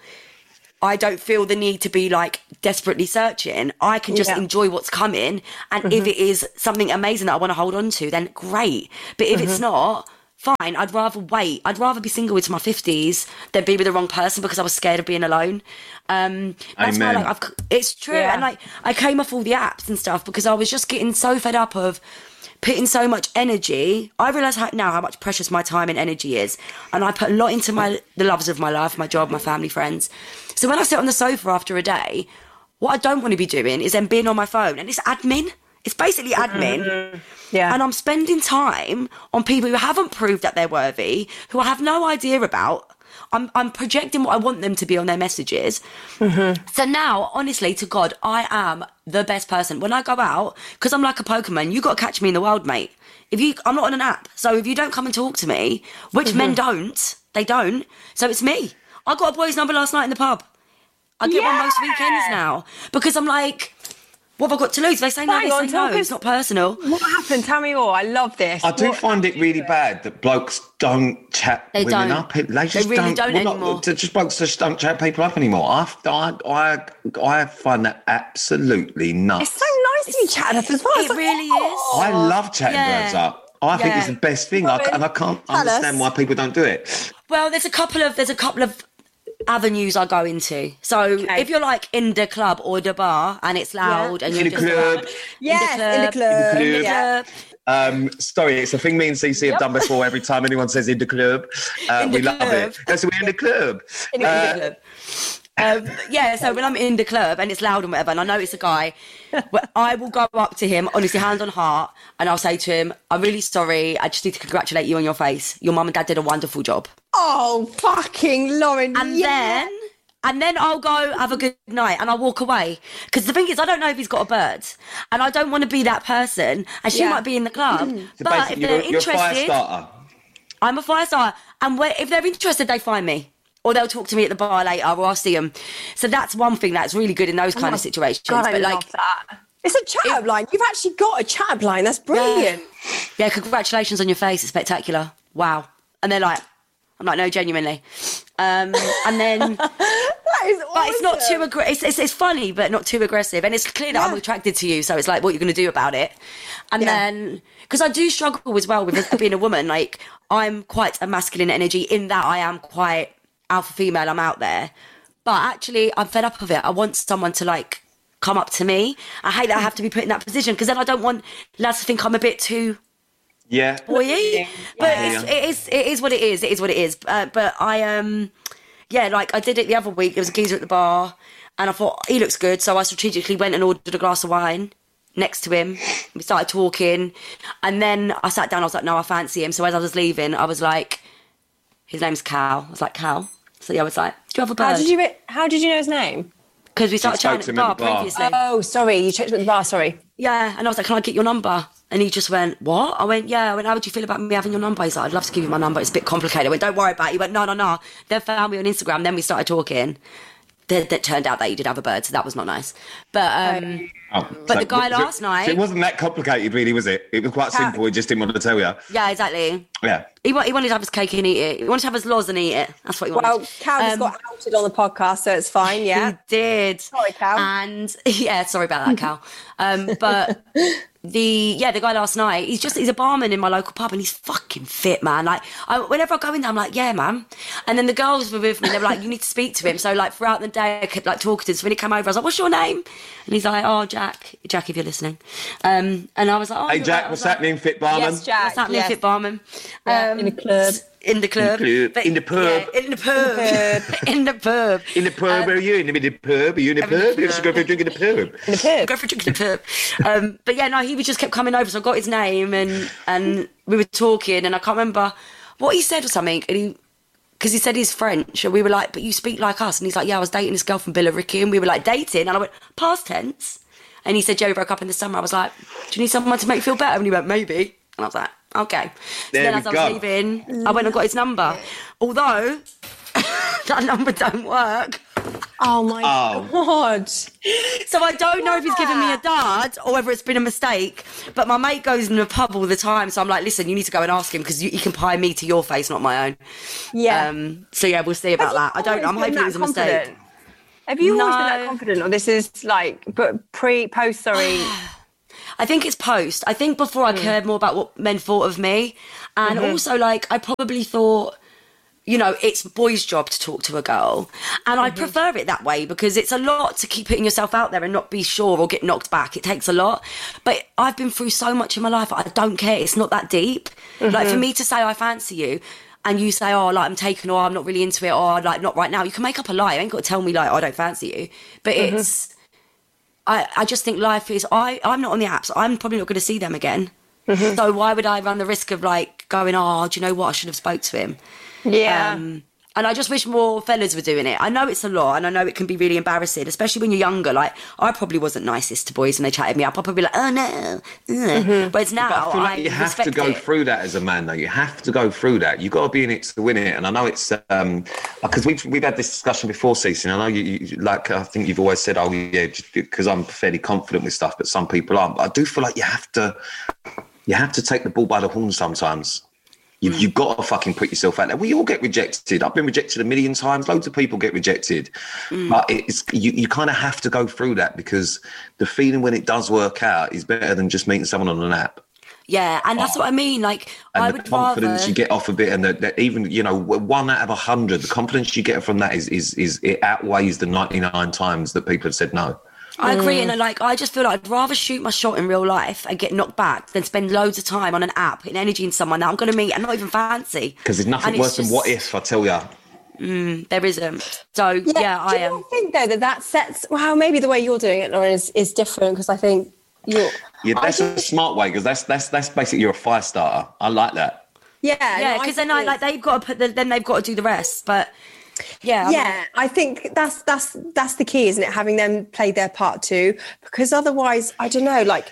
S3: I don't feel the need to be like desperately searching. I can just yeah. enjoy what's coming. And mm-hmm. if it is something amazing that I want to hold on to, then great. But if mm-hmm. it's not, fine. I'd rather wait. I'd rather be single into my fifties than be with the wrong person because I was scared of being alone. Um, that's
S2: Amen.
S3: why, like, I've, it's true.
S1: Yeah.
S3: And like, I came off all the apps and stuff because I was just getting so fed up of putting so much energy. I realise how, now how much precious my time and energy is. And I put a lot into my the loves of my life, my job, my family, friends. So when I sit on the sofa after a day, what I don't want to be doing is then being on my phone. And it's admin. It's basically admin.
S1: Mm-hmm. Yeah.
S3: And I'm spending time on people who haven't proved that they're worthy, who I have no idea about. I'm, I'm projecting what I want them to be on their messages. Mm-hmm. So now, honestly, to God, I am the best person. When I go out, because I'm like a Pokemon, you got to catch me in the wild, mate. If you, I'm not on an app. So if you don't come and talk to me, which mm-hmm. men don't, they don't. So it's me. I got a boy's number last night in the pub. I get
S1: yeah.
S3: one most weekends now because I'm like, what have I got to lose? They say no,
S1: Hang
S3: they
S1: on,
S3: say no.
S1: us-
S3: It's not personal.
S1: What happened? Tell me more. I love this.
S2: I do
S1: What-
S2: find it really bad that blokes don't chat
S3: They
S2: women
S3: don't.
S2: up. They just
S3: really
S2: don't,
S3: don't
S2: well, not-
S3: anymore.
S2: just blokes just don't chat people up anymore. I, I, I, I find that absolutely nuts.
S1: It's so nice to be chatted up as well.
S3: It
S1: It's like,
S3: really
S1: oh.
S2: I love chatting
S3: Yeah.
S2: birds up. I think
S3: Yeah.
S2: it's the best thing, I, and I can't
S1: Tell
S2: understand
S1: us.
S2: why people don't do it.
S3: Well, there's a couple of there's a couple of avenues I go into. So
S1: Okay.
S3: if you're like in the club or the bar and it's loud and
S2: In
S3: you're
S2: the
S3: just
S2: club.
S3: like,
S1: Yes, in the club.
S2: In the
S3: in the
S1: Yeah.
S3: club,
S2: Um, sorry, it's a thing me and Cece have done before. Every time anyone says in the club, uh,
S3: In
S2: we
S3: the
S2: love
S3: club.
S2: it. That's we're in the club.
S3: in the
S2: Uh,
S3: club. Um, yeah, so when I'm in the club and it's loud and whatever, and I know it's a guy, well, I will go up to him, honestly, hand on heart, and I'll say to him, I'm really sorry, I just need to congratulate you on your face. Your mum and dad did a wonderful job.
S1: Oh, fucking Lauren.
S3: And
S1: yeah.
S3: then, and then I'll go have a good night and I'll walk away. Because the thing is, I don't know if he's got a bird, and I don't want to be that person. And she
S1: Yeah.
S3: might be in the club,
S2: so
S3: but if
S2: basically,
S3: they're
S2: you're, you're a fire
S3: interested,
S2: starter.
S3: I'm a fire starter. And where, if they're interested, they find me. Or they'll talk to me at the bar later, or I'll see them. So that's one thing that's really good in those kind of situations.
S1: God, I
S3: but
S1: love
S3: like,
S1: that. It's a chat-up line. You've actually got a chat-up line. That's brilliant.
S3: yeah, congratulations on your face. It's spectacular. Wow. And they're like, I'm like, no, genuinely. Um, and then,
S1: That is awesome.
S3: but it's not too aggressive. It's, it's, it's funny, but not too aggressive. And it's clear that
S1: Yeah.
S3: I'm attracted to you. So it's like, what you're going to do about it. And
S1: Yeah.
S3: then, because I do struggle as well with being a woman. Like, I'm quite a masculine energy in that I am quite alpha female. I'm out there. But actually, I'm fed up of it. I want someone to like come up to me. I hate that I have to be put in that position because then I don't want lads to think I'm a bit too
S2: Yeah.
S3: boy-y. But
S2: Yeah.
S3: it's, it is it is what it is. It is what it is. Uh, but I um yeah, like I did it the other week. There was a geezer at the bar, and I thought he looks good, so I strategically went and ordered a glass of wine next to him. We started talking, and then I sat down. I was like, no, I fancy him. So as I was leaving, I was like, his name's Cal. I was like, Cal. So yeah, I was like, do you have a
S1: How
S3: bird?
S1: did you? How did you know his name?
S3: Because we started
S2: spoke
S3: chatting
S2: to
S3: at
S2: him
S3: the
S2: at
S3: bar,
S2: the bar.
S3: previously.
S1: Oh, sorry. You checked with the bar. Sorry.
S3: Yeah, and I was like, can I get your number? And he just went, what? I went, yeah. I went, how would you feel about me having your number? He's like, I'd love to give you my number. It's a bit complicated. I went, don't worry about it. He went, no, no, no. Then found me on Instagram. Then we started talking. Then it turned out that he did have a bird, so that was not nice. But um,
S2: Oh,
S3: But
S2: so-
S3: the guy
S2: so-
S3: last night-
S2: so it wasn't that complicated, really, was it? It was quite
S1: Cal-
S2: simple. He just didn't want to tell you.
S3: yeah, exactly.
S2: Yeah.
S3: He, wa- he wanted to have his cake and eat it. He wanted to have his laws and eat it. That's what he wanted.
S1: Well, Cal just
S3: Um,
S1: got outed on the podcast, so it's fine. Yeah.
S3: He did.
S1: Sorry, Cal.
S3: And yeah, sorry about that, Cal. Um, but the yeah, the guy last night, he's just he's a barman in my local pub, and he's fucking fit, man. Like I, whenever I go in there, I'm like, yeah, man. And then the girls were with me. They were like, you need to speak to him. So like throughout the day, I kept like talking to him. So when he came over, I was like, what's your name? And he's like, oh, Jack, Jack, if you're listening. Um, and I was like, oh,
S2: Hey,
S3: you're
S2: Jack,
S3: right. I was
S2: what's
S3: like,
S2: happening, fit barman?
S1: Yes, Jack.
S3: What's happening,
S1: yes.
S3: fit barman?
S1: Yeah,
S3: Um,
S1: in the club.
S3: In the club.
S2: club.
S3: But-
S2: In the pub.
S3: yeah, in the pub. in the pub.
S2: In the pub, where are you? In the middle of the pub? Are you in the
S3: I'm in
S2: pub?
S3: the
S2: Let's
S3: pub.
S2: go for a drink in the pub.
S1: In the pub.
S3: Go for a drink in the pub. Um, but yeah, no, he was just kept coming over, so I got his name, and and we were talking, and I can't remember what he said or something, and he, because he said he's French, and we were like, but you speak like us, and he's like, yeah, I was dating this girl from Billericay, and we were like dating, and I went, past tense, And he said, Joey broke up in the summer. I was like, do you need someone to make you feel better? And he went, maybe. And I was like, okay. So
S2: There
S3: then
S2: we
S3: as I
S2: go.
S3: was leaving, I went and got his number. Although, that number don't work.
S1: Oh my
S2: Oh.
S1: God.
S3: So I don't know if he's given me a dud or whether it's been a mistake. But my mate goes in the pub all the time. So I'm like, listen, you need to go and ask him because he can pie me to your face, not my own.
S1: Yeah.
S3: Um, so yeah, we'll see about that. I don't know. I'm
S1: Always
S3: hoping
S1: been
S3: it was a
S1: that
S3: mistake.
S1: confident? Have you always been that
S3: No.
S1: confident? Or this is like, but pre, post, sorry.
S3: I think it's post. I think before I cared more about what men thought of me. And also, like, I probably thought, you know, it's a boy's job to talk to a girl. And I prefer it that way because it's a lot to keep putting yourself out there and not be sure or get knocked back. It takes a lot. But I've been through so much in my life, I don't care. It's not that deep. Like, for me to say I fancy you and you say, oh, like, I'm taken or I'm not really into it or, like, not right now. You can make up a lie. You ain't got to tell me, like, oh, I don't fancy you. But it's... I, I just think life is... I, I'm not on the apps. I'm probably not going to see them again. So why would I run the risk of, like, going, oh, do you know what? I should have spoke to him.
S1: Yeah.
S3: Um, and I just wish more fellas were doing it. I know it's a lot and I know it can be really embarrassing, especially when you're younger. Like, I probably wasn't nicest to boys when they chatted me up. I'd probably be like, oh, no. Ugh. Whereas now,
S2: But I feel like
S3: I
S2: you have to
S3: respect
S2: go
S3: it.
S2: through that as a man, though. You have to go through that. You've got to be in it to win it. And I know it's um because we've we've had this discussion before, Cece. And I know you, you like I think you've always said, oh yeah, because I'm fairly confident with stuff, but some people aren't. But I do feel like you have to you have to take the bull by the horn sometimes. You've, you've got to fucking put yourself out there. We all get rejected. I've been rejected a million times. Loads of people get rejected. But it's you, you kind of have to go through that because the feeling when it does work out is better than just meeting someone on an app.
S3: Yeah, and that's what I mean. Like,
S2: And
S3: I
S2: the
S3: would
S2: confidence
S3: rather...
S2: you get off of it, and that that even, you know, one out of a hundred, the confidence you get from that is, is, is it outweighs the ninety-nine times that people have said no.
S3: I agree, and like I just feel like I'd rather shoot my shot in real life and get knocked back than spend loads of time on an app putting energy in someone that I'm going to meet and not even fancy.
S2: Because there's nothing
S3: And it's
S2: worse than
S3: just-
S2: what if, I tell you.
S3: There isn't. So yeah, I
S1: Do you
S3: am.
S1: not think though that that sets? Well, maybe the way you're doing it, Lauren, is, is different because I think you're.
S2: Yeah,
S1: I
S2: that's a
S1: just-
S2: smart way because that's that's that's basically you're a fire starter. I like that.
S1: yeah,
S3: Yeah,
S1: no,
S3: because
S1: think
S3: then I
S1: it's-
S3: like they've got to put the, then they've got to do the rest. But yeah, I'm
S1: Yeah, I think that's that's that's the key, isn't it? Having them play their part too, because otherwise, I don't know. Like,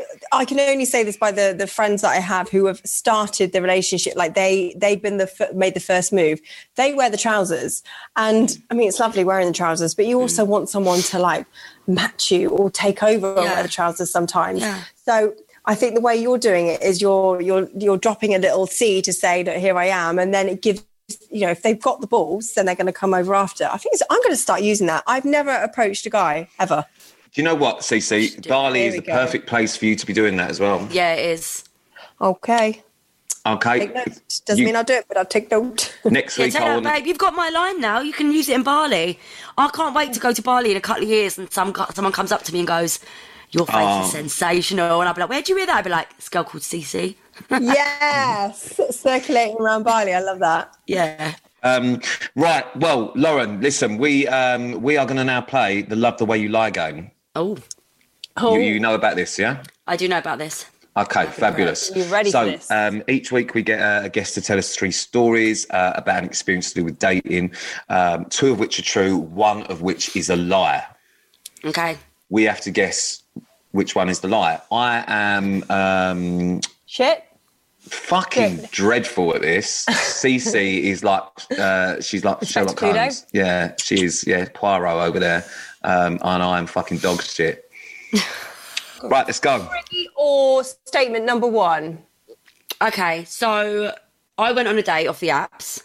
S1: I can only say this by the the friends that I have who have started the relationship. Like they they've been the f- made the first move. They wear the trousers, and I mean it's lovely wearing the trousers, but you also want someone to like match you or take over and
S3: Yeah.
S1: wear the trousers sometimes.
S3: Yeah.
S1: So. I think the way you're doing it is you're you're you're dropping a little seed to say that here I am, and then it gives, you know, if they've got the balls, then they're going to come over after. I think it's, I'm going to start using that. I've never approached a guy ever.
S2: Do you know what, Cece? Bali
S1: There
S2: is
S1: we
S2: the
S1: go.
S2: perfect place for you to be doing that as well.
S3: yeah, it is.
S1: Okay.
S2: Okay.
S1: Take note. Doesn't
S2: You-
S1: mean I'll do it, but I'll take note.
S2: Next
S3: Yeah,
S2: week,
S3: tell
S2: I
S3: her,
S2: want
S3: babe, you've got my line now. You can use it in Bali. I can't wait to go to Bali in a couple of years and some someone comes up to me and goes, your face
S2: Oh.
S3: is sensational. And I'll be like, where'd you hear that? I'll be like, this girl called Cece.
S1: Yes. Circulating around Bali. I love that.
S3: Yeah.
S2: Um, right. Well, Lauren, listen, we um, we are going to now play the Love the Way You Lie game.
S3: Oh,
S1: Oh,
S2: You, you know about this, yeah?
S3: I do know about this.
S2: Okay, fabulous.
S1: You ready
S2: so,
S1: for this?
S2: Um, each week we get a, a guest to tell us three stories uh, about an experience to do with dating, um, two of which are true, one of which is a lie.
S3: Okay.
S2: We have to guess which one is the lie. I am um,
S1: shit.
S2: fucking
S1: Good.
S2: dreadful at this. Cece is like, uh, she's like Sherlock
S1: Cluedo?
S2: Holmes. Yeah, she is, yeah, Poirot over there. Um, and I am fucking dog shit. Right, let's go.
S1: Or statement number one.
S3: Okay, so I went on a date off the apps.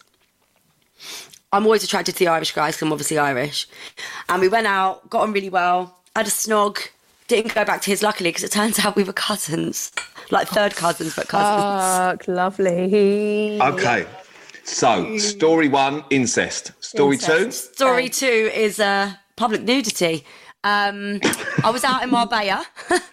S3: I'm always attracted to the Irish guys because I'm obviously Irish. And we went out, got on really well, had a snog, didn't go back to his luckily because it turns out we were cousins. Like third cousins, but cousins.
S1: Fuck, lovely.
S2: Okay. So, story one, incest. Story
S1: Incest.
S3: Story two is uh, public nudity. Um, I was out in Marbella.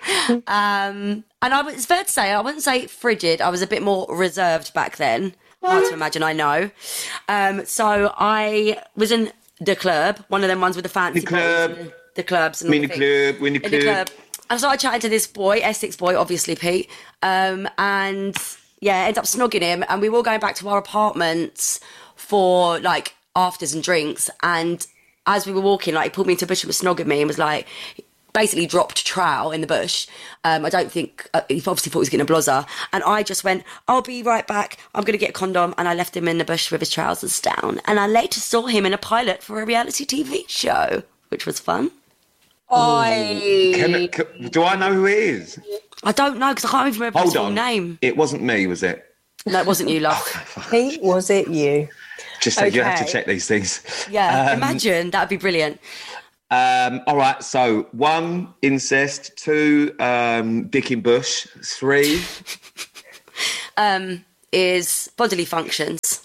S3: um, and I was, it's fair to say, I wouldn't say frigid. I was a bit more reserved back then. Hard to imagine, I know. Um, so I was in the club, one of them ones with the fancy
S2: The club.
S3: bottles and the, the clubs. And
S2: two.
S3: all
S2: In
S3: the
S2: the
S3: things.
S2: club, in the
S3: In the
S2: club.
S3: club. And so I chatted to this boy, Essex boy, obviously Pete, um, and yeah, ended up snogging him. And we were all going back to our apartments for like afters and drinks. And as we were walking, like he pulled me into a bush and was snogging me and was like, basically dropped trowel in the bush. Um, I don't think, uh, he obviously thought he was getting a blozzer. And I just went, I'll be right back. I'm going to get a condom. And I left him in the bush with his trousers down. And I later saw him in a pilot for a reality T V show, which was fun.
S1: I...
S2: Can, can, do I know who it is?
S3: I don't know, because I can't even remember
S2: Hold
S3: his full
S2: on.
S3: name.
S2: It wasn't me, was it?
S3: No, it wasn't you, love.
S1: Pete, was it you?
S2: Just so you have to
S1: Okay.
S2: check these things.
S3: Yeah,
S2: Um,
S3: imagine. That would be brilliant.
S2: Um, all right, so one, incest. Two, um, dick in bush. Three,
S3: Um, is bodily functions.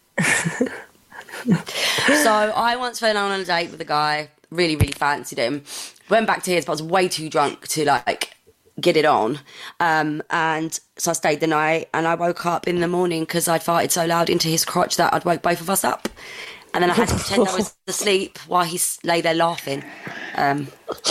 S3: So I once went on a date with a guy, really, really fancied him. Went back to his, but I was way too drunk to like get it on. Um, and so I stayed the night, and I woke up in the morning because I'd farted so loud into his crotch that I'd woke both of us up. And then I had to pretend I was asleep while he s- lay there laughing. Um,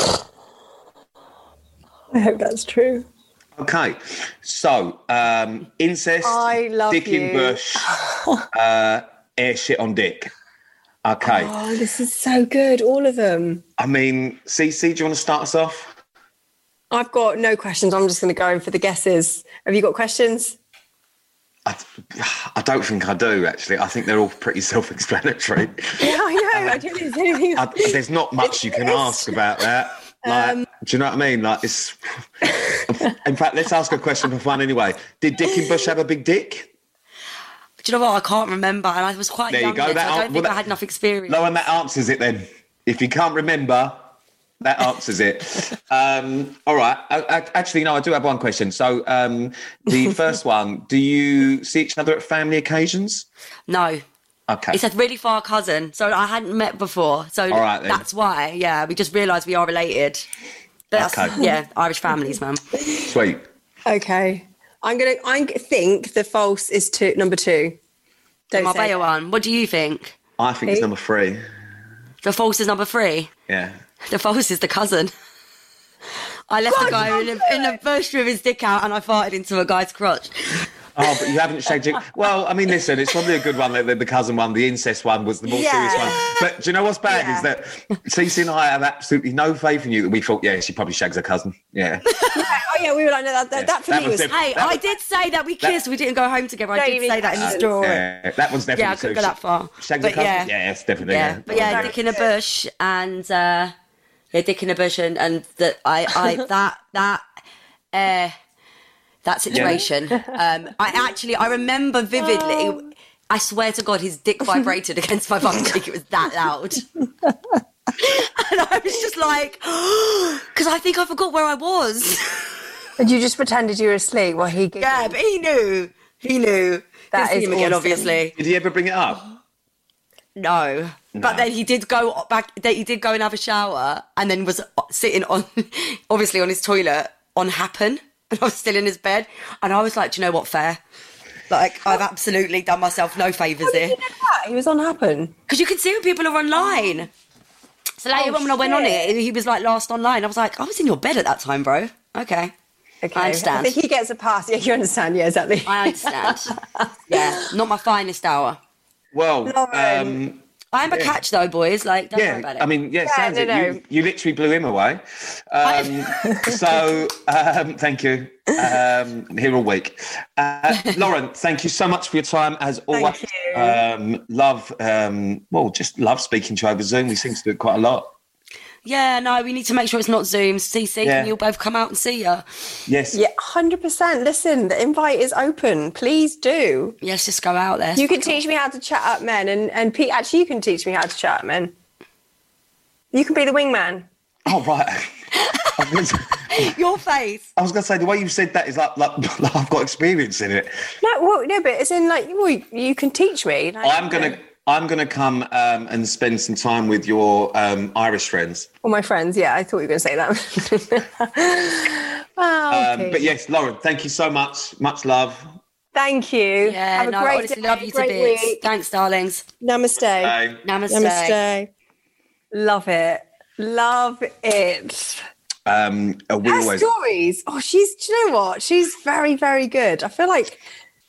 S1: I hope that's true.
S2: okay. So, um, incest,
S1: I love
S2: dick in
S1: you.
S2: bush, uh, air shit on dick. Okay.
S1: Oh, this is so good, all of them.
S2: I mean, Cece, do you want to start us off?
S1: I've got no questions. I'm just going to go in for the guesses. Have you got questions?
S2: I, I don't think I do, actually. I think they're all pretty self-explanatory.
S1: Yeah, I know. I don't think there's anything.
S2: I, there's not much you can ask about that. Like,
S1: Um,
S2: do you know what I mean? Like, it's. In fact, let's ask a question for fun anyway. Did Dick in Bush have a big dick?
S3: do you know what? I can't remember. And I was quite
S2: There you
S3: young
S2: go.
S3: then, so
S2: That
S3: I don't
S2: an-
S3: think
S2: well,
S3: I
S2: that-
S3: had enough experience.
S2: No, and that answers it then. If you can't remember, that answers it. Um, all right. I, I, actually, no, I do have one question. So, um, the first one: do you see each other at family occasions?
S3: No.
S2: Okay.
S3: It's a really far cousin, so I hadn't met before. So
S2: All right, then.
S3: that's why, yeah, we just realised we are related. But that's,
S2: Okay.
S3: yeah, Irish families, man.
S2: Sweet.
S1: Okay. I'm going to I think the false is two, number two. Don't say
S3: Marbella
S1: that.
S3: one. What do you think?
S2: I think it's
S1: Hey.
S2: number three.
S3: The false is number three.
S2: Yeah.
S3: The false is the cousin. I left the guy in the, in the bush with his dick out and I farted into a guy's crotch.
S2: Oh, but you haven't shagged your... Well, I mean, listen, it's probably a good one. The, the cousin one, the incest one, was the more
S1: Yeah.
S2: serious one. But do you know what's bad
S1: Yeah.
S2: is that Cece and I have absolutely no faith in you that we thought, yeah, she probably shags her cousin. Yeah.
S1: Oh, yeah, we were like, no, that, that,
S2: Yeah,
S1: that for
S2: that
S1: me
S2: was
S1: was...
S2: the-
S3: Hey,
S2: That
S3: I
S2: was-
S3: did say that we kissed. We didn't go home together. I
S1: Don't
S3: did
S1: even
S3: say that in the
S1: mention.
S3: story.
S2: Yeah, that one's definitely...
S3: Yeah, I couldn't go
S2: too-
S3: that far.
S2: Shags her
S3: But
S2: cousin?
S3: yeah.
S2: Yeah, it's definitely...
S3: Yeah,
S2: Yeah.
S3: but yeah,
S1: Very
S3: dick in a bush and uh, yeah, dick in a bush and, and that I, I that that uh, that situation. Um, I actually I remember vividly. I swear to God, his dick vibrated against my bum cheek. It was that loud, and I was just like, because I think I forgot where I was.
S1: And you just pretended you were asleep while he... giggled.
S3: Yeah, but he knew. He knew.
S1: That
S3: Didn't see
S1: is
S3: him again,
S1: awesome.
S3: obviously.
S2: Did he ever bring it up?
S3: No. But then he did go back, he did go and have a shower and then was sitting on, obviously on his toilet on Happen. And I was still in his bed. And I was like, do you know what, fair? Like, I've absolutely done myself no favours here.
S1: He was on Happen.
S3: Because you can see when people are online. So later
S1: Oh,
S3: on when I went on
S1: shit.
S3: it, he was like last online. I was like, I was in your bed at that time, bro. Okay.
S1: Okay.
S3: I understand.
S1: I think he gets a pass. Yeah, you understand. Yeah, exactly.
S3: I understand. Yeah, not my finest hour.
S2: Well,
S1: Lauren.
S2: um,
S3: I am a
S2: Yeah.
S3: catch though, boys. Like, don't worry
S2: yeah,
S3: about it.
S2: I mean, yeah,
S1: Yeah,
S2: sounds
S1: no,
S2: it.
S1: no.
S2: You, you literally blew him away. Um, so, um, thank you. Um, here all week. Uh, Lauren, thank you so much for your time, as always.
S1: you.
S2: Um, love, um, well, just love speaking to you over Zoom. We seem to do it quite a lot.
S3: Yeah, no, we need to make sure it's not Zoom. C C,
S2: Yeah.
S3: can you both come out and see ya?
S2: Yes.
S1: Yeah, one hundred percent. Listen, the invite is open. Please do.
S3: Let's just go out there.
S1: You can teach me how to chat up men. And, and Pete, actually, you can teach me how to chat up men. You can be the wingman.
S2: Oh, right. I was gonna say-
S3: Your face.
S2: I was going to say, the way you said that is like, like, like I've got experience in it.
S1: No, well, no, but it's in like, well, you can teach me. Like,
S2: I'm going to... I'm going to come um, and spend some time with your um, Irish friends.
S1: All my friends, yeah, I thought you were going to say that. Wow,
S2: Um,
S1: okay.
S2: but yes, Lauren, thank you so much. Much love.
S1: Thank you.
S3: Yeah,
S1: Have a
S3: no,
S1: great
S3: honestly,
S1: day,
S3: love you to
S1: great
S3: bits.
S1: week.
S3: Thanks, darlings.
S1: Namaste.
S2: Bye.
S3: Namaste.
S1: Namaste. Love it. Love it.
S2: Um, uh, we
S1: Her
S2: always...
S1: stories. Oh, she's, do you know what? She's very, very good. I feel like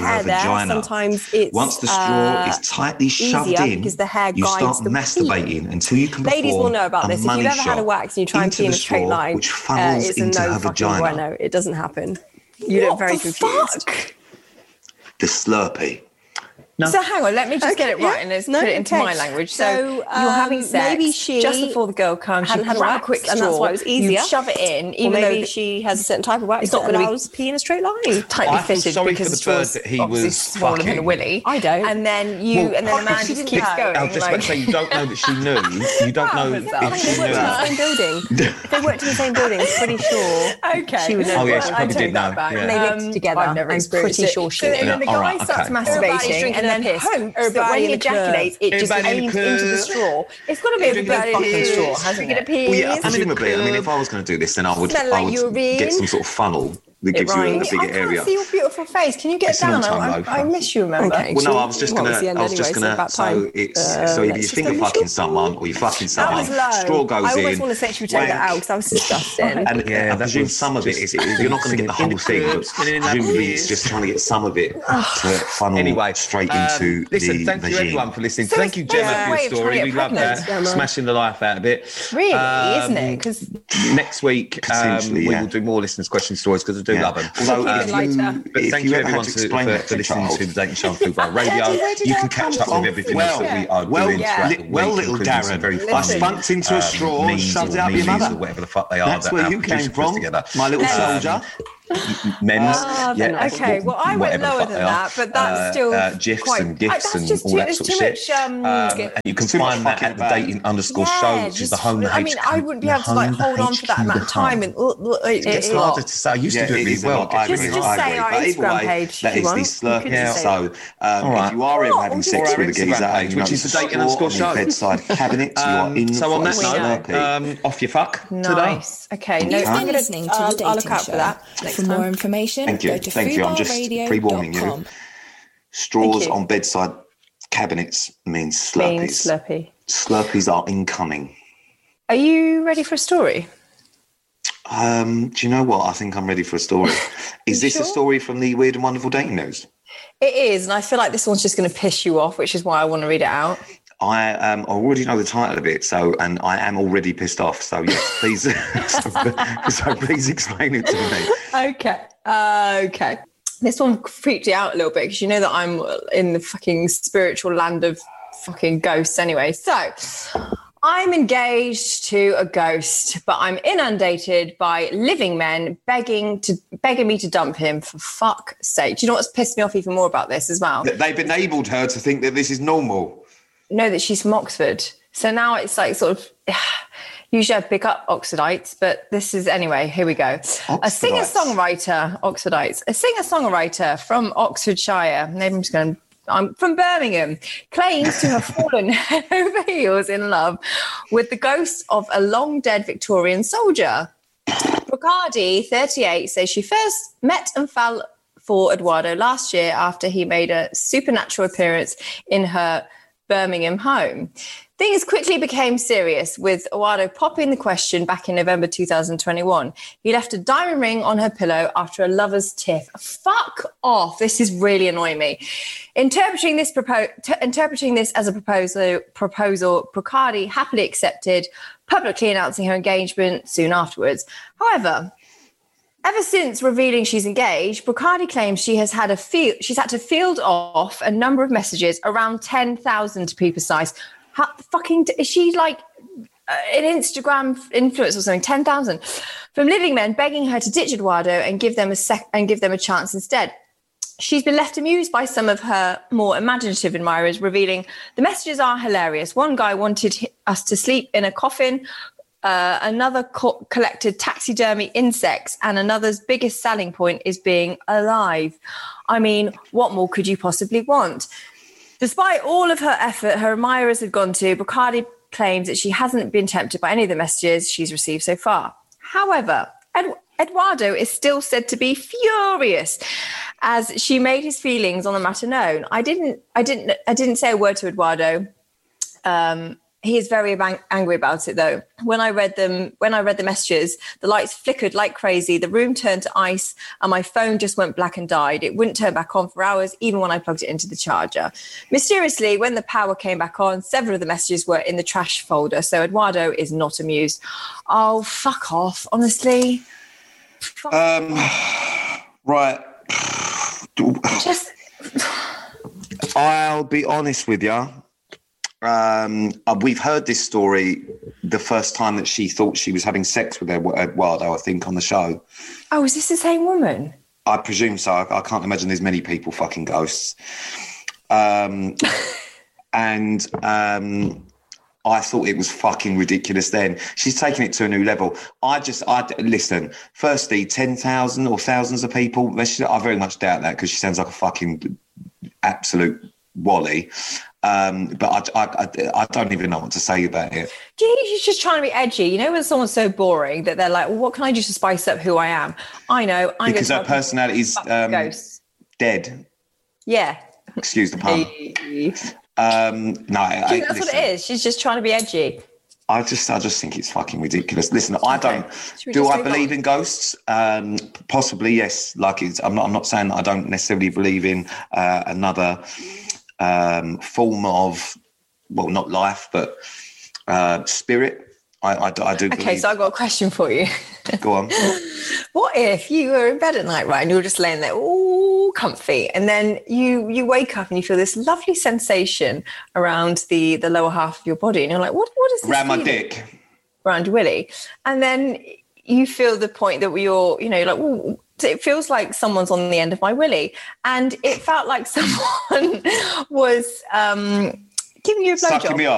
S2: into
S1: hair
S2: her
S1: there,
S2: vagina.
S1: sometimes it's
S2: Once the straw
S1: uh,
S2: is tightly shoved
S1: easier
S2: in,
S1: because the hair
S2: you
S1: guides
S2: start
S1: the pee.
S2: masturbating until you can
S1: Ladies
S2: perform
S1: will know about
S2: a
S1: this. If
S2: money
S1: you've ever had a
S2: shot
S1: wax and you try and
S2: into
S1: pee in
S2: the
S1: a straight
S2: straw,
S1: line,
S2: which
S1: uh,
S2: funnels
S1: it's a
S2: into
S1: no
S2: her
S1: fucking
S2: vagina.
S1: bueno. It doesn't happen. You look very
S4: the
S1: confused.
S4: fuck?
S2: The Slurpee. No.
S4: So hang on, let me just
S1: Okay,
S4: get it
S1: yeah.
S4: right and let's
S1: No,
S4: put it into
S1: okay.
S4: my language. So,
S1: So,
S4: you're
S1: um,
S4: having sex.
S1: maybe she
S4: just before the girl comes, you
S1: hadn't had a
S4: grab a
S1: wax,
S4: quick
S1: and
S4: straw,
S1: that's why it was easier.
S4: you shove it in,
S1: Or
S4: even
S1: maybe
S4: though
S1: she has a certain type of wax
S4: It's not
S1: that
S4: gonna be
S1: allows pee in a straight line.
S4: tightly
S2: I feel
S4: fitted
S2: sorry
S4: because
S2: for the
S4: the straw's
S2: bird that he
S4: obviously
S2: was
S4: smaller than a
S2: fucking.
S4: willy.
S1: I don't.
S4: And then you,
S2: Well,
S4: and then the man
S1: she
S4: just
S1: didn't
S4: keeps
S1: know.
S4: going.
S2: I was just
S4: like,
S2: about to say, you don't know that she knew. You don't know
S4: bizarre.
S2: if
S1: They
S2: she
S1: worked in the
S2: knew.
S1: same building. If they worked in the same building, I'm pretty sure
S4: Okay.
S1: she would know.
S2: Oh, yeah, she
S4: I
S2: probably
S4: take
S2: did
S4: that
S2: know,
S4: back.
S2: yeah.
S1: They lived together.
S4: I've never
S1: I'm
S4: experienced
S1: pretty
S4: it.
S1: sure she
S4: So
S1: did.
S4: then the
S2: Yeah,
S4: guy
S2: all right,
S4: starts
S2: okay.
S1: Everybody's
S4: masturbating
S1: drinking
S4: and then
S1: their piss.
S4: hopes that
S1: Everybody
S4: when he
S1: in the club.
S4: ejaculates, it just
S2: Everybody in the
S4: aims into the
S2: club.
S4: straw. It's got to be a
S2: Drinking
S4: very
S2: a
S4: fucking
S2: piss.
S4: straw, hasn't
S1: Drinking a
S4: it?
S1: piss.
S2: Well, yeah,
S1: I'm in the
S2: presumably. I mean, if
S1: club.
S2: I was going to do this, then I would,
S1: Smell
S2: I
S1: like
S2: would
S1: urine.
S2: get some sort of funnel
S5: that gives you a, a
S1: rhymes.
S5: bigger
S4: I can't
S5: area.
S4: see your beautiful face. Can you get
S5: It's an
S4: down?
S5: all-time
S4: I,
S5: low for
S4: I, I
S5: us.
S4: miss you, remember?
S1: Okay.
S5: Well, no,
S1: Should
S5: I was just
S1: well,
S5: gonna.
S1: it's the end
S5: I was just
S1: anyway, so
S5: gonna.
S1: about
S5: So
S1: time.
S5: it's
S1: Uh,
S5: so if
S1: let's
S5: you
S1: just
S5: finger
S1: finish
S5: fucking
S1: it.
S5: someone or you fucking
S1: That
S5: someone,
S1: was low.
S5: straw goes
S1: I
S5: in.
S1: always want to say she would take that out because that was disgusting.
S5: And
S2: Yeah,
S5: I
S2: that
S5: presume
S2: was
S5: some of it
S2: just
S5: is. You're not going to get the
S2: singing
S5: whole thing,
S2: in
S5: but
S2: the spinning in that
S5: presumably
S2: gears.
S5: it's just trying to get some of it to funnel
S2: Anyway,
S5: straight
S2: um,
S5: into
S2: listen,
S5: the
S2: thank you
S5: vagine.
S2: everyone for listening.
S4: So
S2: thank you,
S4: it's
S2: Gemma,
S1: their
S2: for
S4: way
S2: your
S4: of trying to
S2: story.
S4: get
S2: We love
S4: pregnant,
S2: that.
S1: Gemma.
S2: Smashing the life out of it.
S4: Really,
S2: Um,
S4: isn't it? Because
S2: Next week, um,
S5: Potentially,
S2: we
S5: yeah.
S2: will do more listeners' question stories because I do
S5: Yeah.
S2: love them.
S5: Although,
S1: Keep
S5: if
S1: it lighter.
S5: you,
S2: But
S5: if
S2: thank
S5: you
S2: you
S5: ever
S2: everyone
S5: had
S2: to,
S5: to explain
S2: for,
S5: that
S2: for
S5: to a
S2: listening
S5: child,
S2: to the Dating Show on Food Bar Radio.
S4: Daddy, where did
S2: You
S4: I
S2: can
S4: come
S2: catch up
S4: from?
S2: with everything
S5: Well,
S2: else that we are
S5: well,
S2: doing
S5: li-
S2: throughout the week,
S5: well, little
S2: including some
S5: Darren,
S2: very
S5: I
S2: funny
S5: spunked into a
S2: um,
S5: straw and
S2: memes
S5: shoved
S2: or
S5: it up your
S2: memes
S5: mother.
S2: or whatever the fuck they are.
S5: That's
S2: that
S5: where
S2: our
S5: you
S2: producer
S5: came
S2: puts
S5: from,
S2: together.
S5: my little
S2: Um,
S5: soldier.
S2: Men's,
S1: Ah,
S2: yeah,
S1: then
S4: okay, well, I went
S2: whatever the
S4: lower
S2: fuck
S4: than
S2: they are.
S4: that, but that's
S2: Uh,
S4: still
S2: uh, gifs
S4: quite-
S2: and
S4: I-
S2: gifs
S4: that's
S2: and
S4: just
S2: all
S4: too-
S2: that
S4: it's
S2: sort of
S4: too
S2: shit.
S4: much, um,
S2: Um,
S4: get-
S2: and you can
S5: Too much
S2: find that
S5: fucking
S2: at the
S5: about.
S2: dating underscore
S4: yeah,
S2: show, which is
S4: just-
S2: the home.
S4: I mean, I wouldn't be able to like hold on for that amount of time. And uh, uh, it,
S2: It's
S4: it,
S2: harder to say. I used
S5: Yeah,
S2: to do it
S5: it
S2: really
S5: is a
S2: well.
S5: lot. I
S2: Just-
S5: agree.
S4: just
S5: I
S4: say
S5: agree.
S4: our
S5: But either
S4: Instagram
S5: way,
S4: page
S5: that
S4: if you
S5: is the
S4: want.
S5: slurping.
S4: You could just say-
S5: So, um,
S2: All right.
S5: if you are ever
S4: Or
S5: having
S4: just
S5: sex
S2: our
S5: with a
S2: Instagram
S5: geezer,
S2: page,
S5: you
S2: which
S5: know,
S2: is the dating
S5: straw
S2: underscore
S5: on
S2: show.
S5: your bedside cabinets, you are
S2: Um,
S5: in
S2: so
S5: for
S2: on
S5: a
S2: that note,
S5: slurpee.
S2: um, off your fuck today.
S4: Nice. Okay, no,
S6: You've
S4: I'm
S6: been
S4: gonna,
S6: listening to
S4: uh,
S6: The
S4: I'll
S6: Dating
S4: look out for
S6: Show.
S4: that next
S6: For
S4: time.
S6: more information,
S5: Thank you.
S6: go to
S5: Thank you. I'm just pre-warning you.
S6: foodbarradio dot com.
S5: Straws
S4: Thank you.
S5: on bedside cabinets means
S4: Means
S5: slurpees.
S4: Slurpee.
S5: Slurpees are incoming.
S4: Are you ready for a story?
S5: Um, do you know what? I think I'm ready for a story. Is
S4: You
S5: this a
S4: sure?
S5: story from the Weird and Wonderful Dating News?
S4: It is, and I feel like this one's just going to piss you off, which is why I want to read it out.
S5: I um, I already know the title of it, so and I am already pissed off. So yes, please, so, so please explain it to me.
S4: Okay. Uh, okay. This one freaked you out a little bit because you know that I'm in the fucking spiritual land of fucking ghosts anyway. So I'm engaged to a ghost, but I'm inundated by living men begging to begging me to dump him for fuck's sake. Do you know what's pissed me off even more about this as well?
S5: That they've enabled her to think that this is normal.
S4: Know that she's from Oxford. So now it's like sort of usually I pick up Oxfordites, but this is anyway, here we go. A singer-songwriter, Oxfordites, a singer-songwriter from Oxfordshire, maybe I'm just going I'm from Birmingham, claims to have fallen head over heels in love with the ghost of a long dead Victorian soldier. Riccardi, thirty-eight, says she first met and fell for Eduardo last year after he made a supernatural appearance in her Birmingham home. Things quickly became serious, with Eduardo popping the question back in November two thousand twenty-one. He left a diamond ring on her pillow after a lover's tiff. Fuck off. This is really annoying me. Interpreting this, propo- t- interpreting this as a proposal, proposal, Riccardi happily accepted, publicly announcing her engagement soon afterwards. However, ever since revealing she's engaged, Riccardi claims she has had a field, she's had to field off a number of messages, around ten thousand to be precise. How fucking is she like uh, an Instagram influencer or something? ten thousand from living men begging her to ditch Eduardo and give them a sec and give them a chance instead. She's been left amused by some of her more imaginative admirers, revealing the messages are hilarious. One guy wanted us to sleep in a coffin. Uh, another co- collected taxidermy insects, and another's biggest selling point is being alive. I mean, what more could you possibly want? Despite all of her effort, her admirers have gone to, Riccardi claims that she hasn't been tempted by any of the messages she's received so far. However, Ed- Eduardo is still said to be furious as she made his feelings on the matter known. I didn't, I didn't, I didn't say a word to Eduardo. Um, He is very ang- angry about it, though. When I read them, when I read the messages, the lights flickered like crazy. The room turned to ice, and my phone just went black and died. It wouldn't turn back on for hours, even when I plugged it into the charger. Mysteriously, when the power came back on, several of the messages were in the trash folder. So Eduardo is not amused. Oh, fuck off! Honestly, fuck
S5: Um, right.
S4: just
S5: I'll be honest with you. Um, uh, we've heard this story the first time that she thought she was having sex with Eduardo, I think, on the show.
S4: oh, is this the same woman?
S5: I presume so. I, I can't imagine there's many people fucking ghosts. Um, and um, I thought it was fucking ridiculous then. She's taking it to a new level. I just, I listen, firstly, ten thousand or thousands of people, I very much doubt that because she sounds like a fucking absolute wally. Um, but I, I, I, I don't even know what to say about it.
S4: Do you think she's just trying to be edgy? You know, when someone's so boring that they're like, well, what can I do to spice up who I am? I know. I'm
S5: because her personality's um, dead.
S4: Yeah.
S5: Excuse the pun. um, no, I,
S4: I, that's
S5: listen,
S4: what it is. She's just trying to be edgy.
S5: I just, I just think it's fucking ridiculous. Listen, I don't.
S4: Okay.
S5: Do I believe on? in ghosts? Um, possibly, yes. Like, it's, I'm not. I'm not saying that I don't necessarily believe in uh, another um, form of, well, not life, but uh, spirit. I, I, I do.
S4: Okay,
S5: believe.
S4: so I've got a question for you.
S5: Go on.
S4: What if you were in bed at night, right, and you were just laying there, all comfy, and then you you wake up and you feel this lovely sensation around the the lower half of your body, and you're like, what what is this?
S5: Around my
S4: feeling?
S5: dick.
S4: Around your willy, and then you feel the point that you're, you know, you're like, well, it feels like someone's on the end of my willy, and it felt like someone was um, giving you a blowjob.
S5: Sucking me off.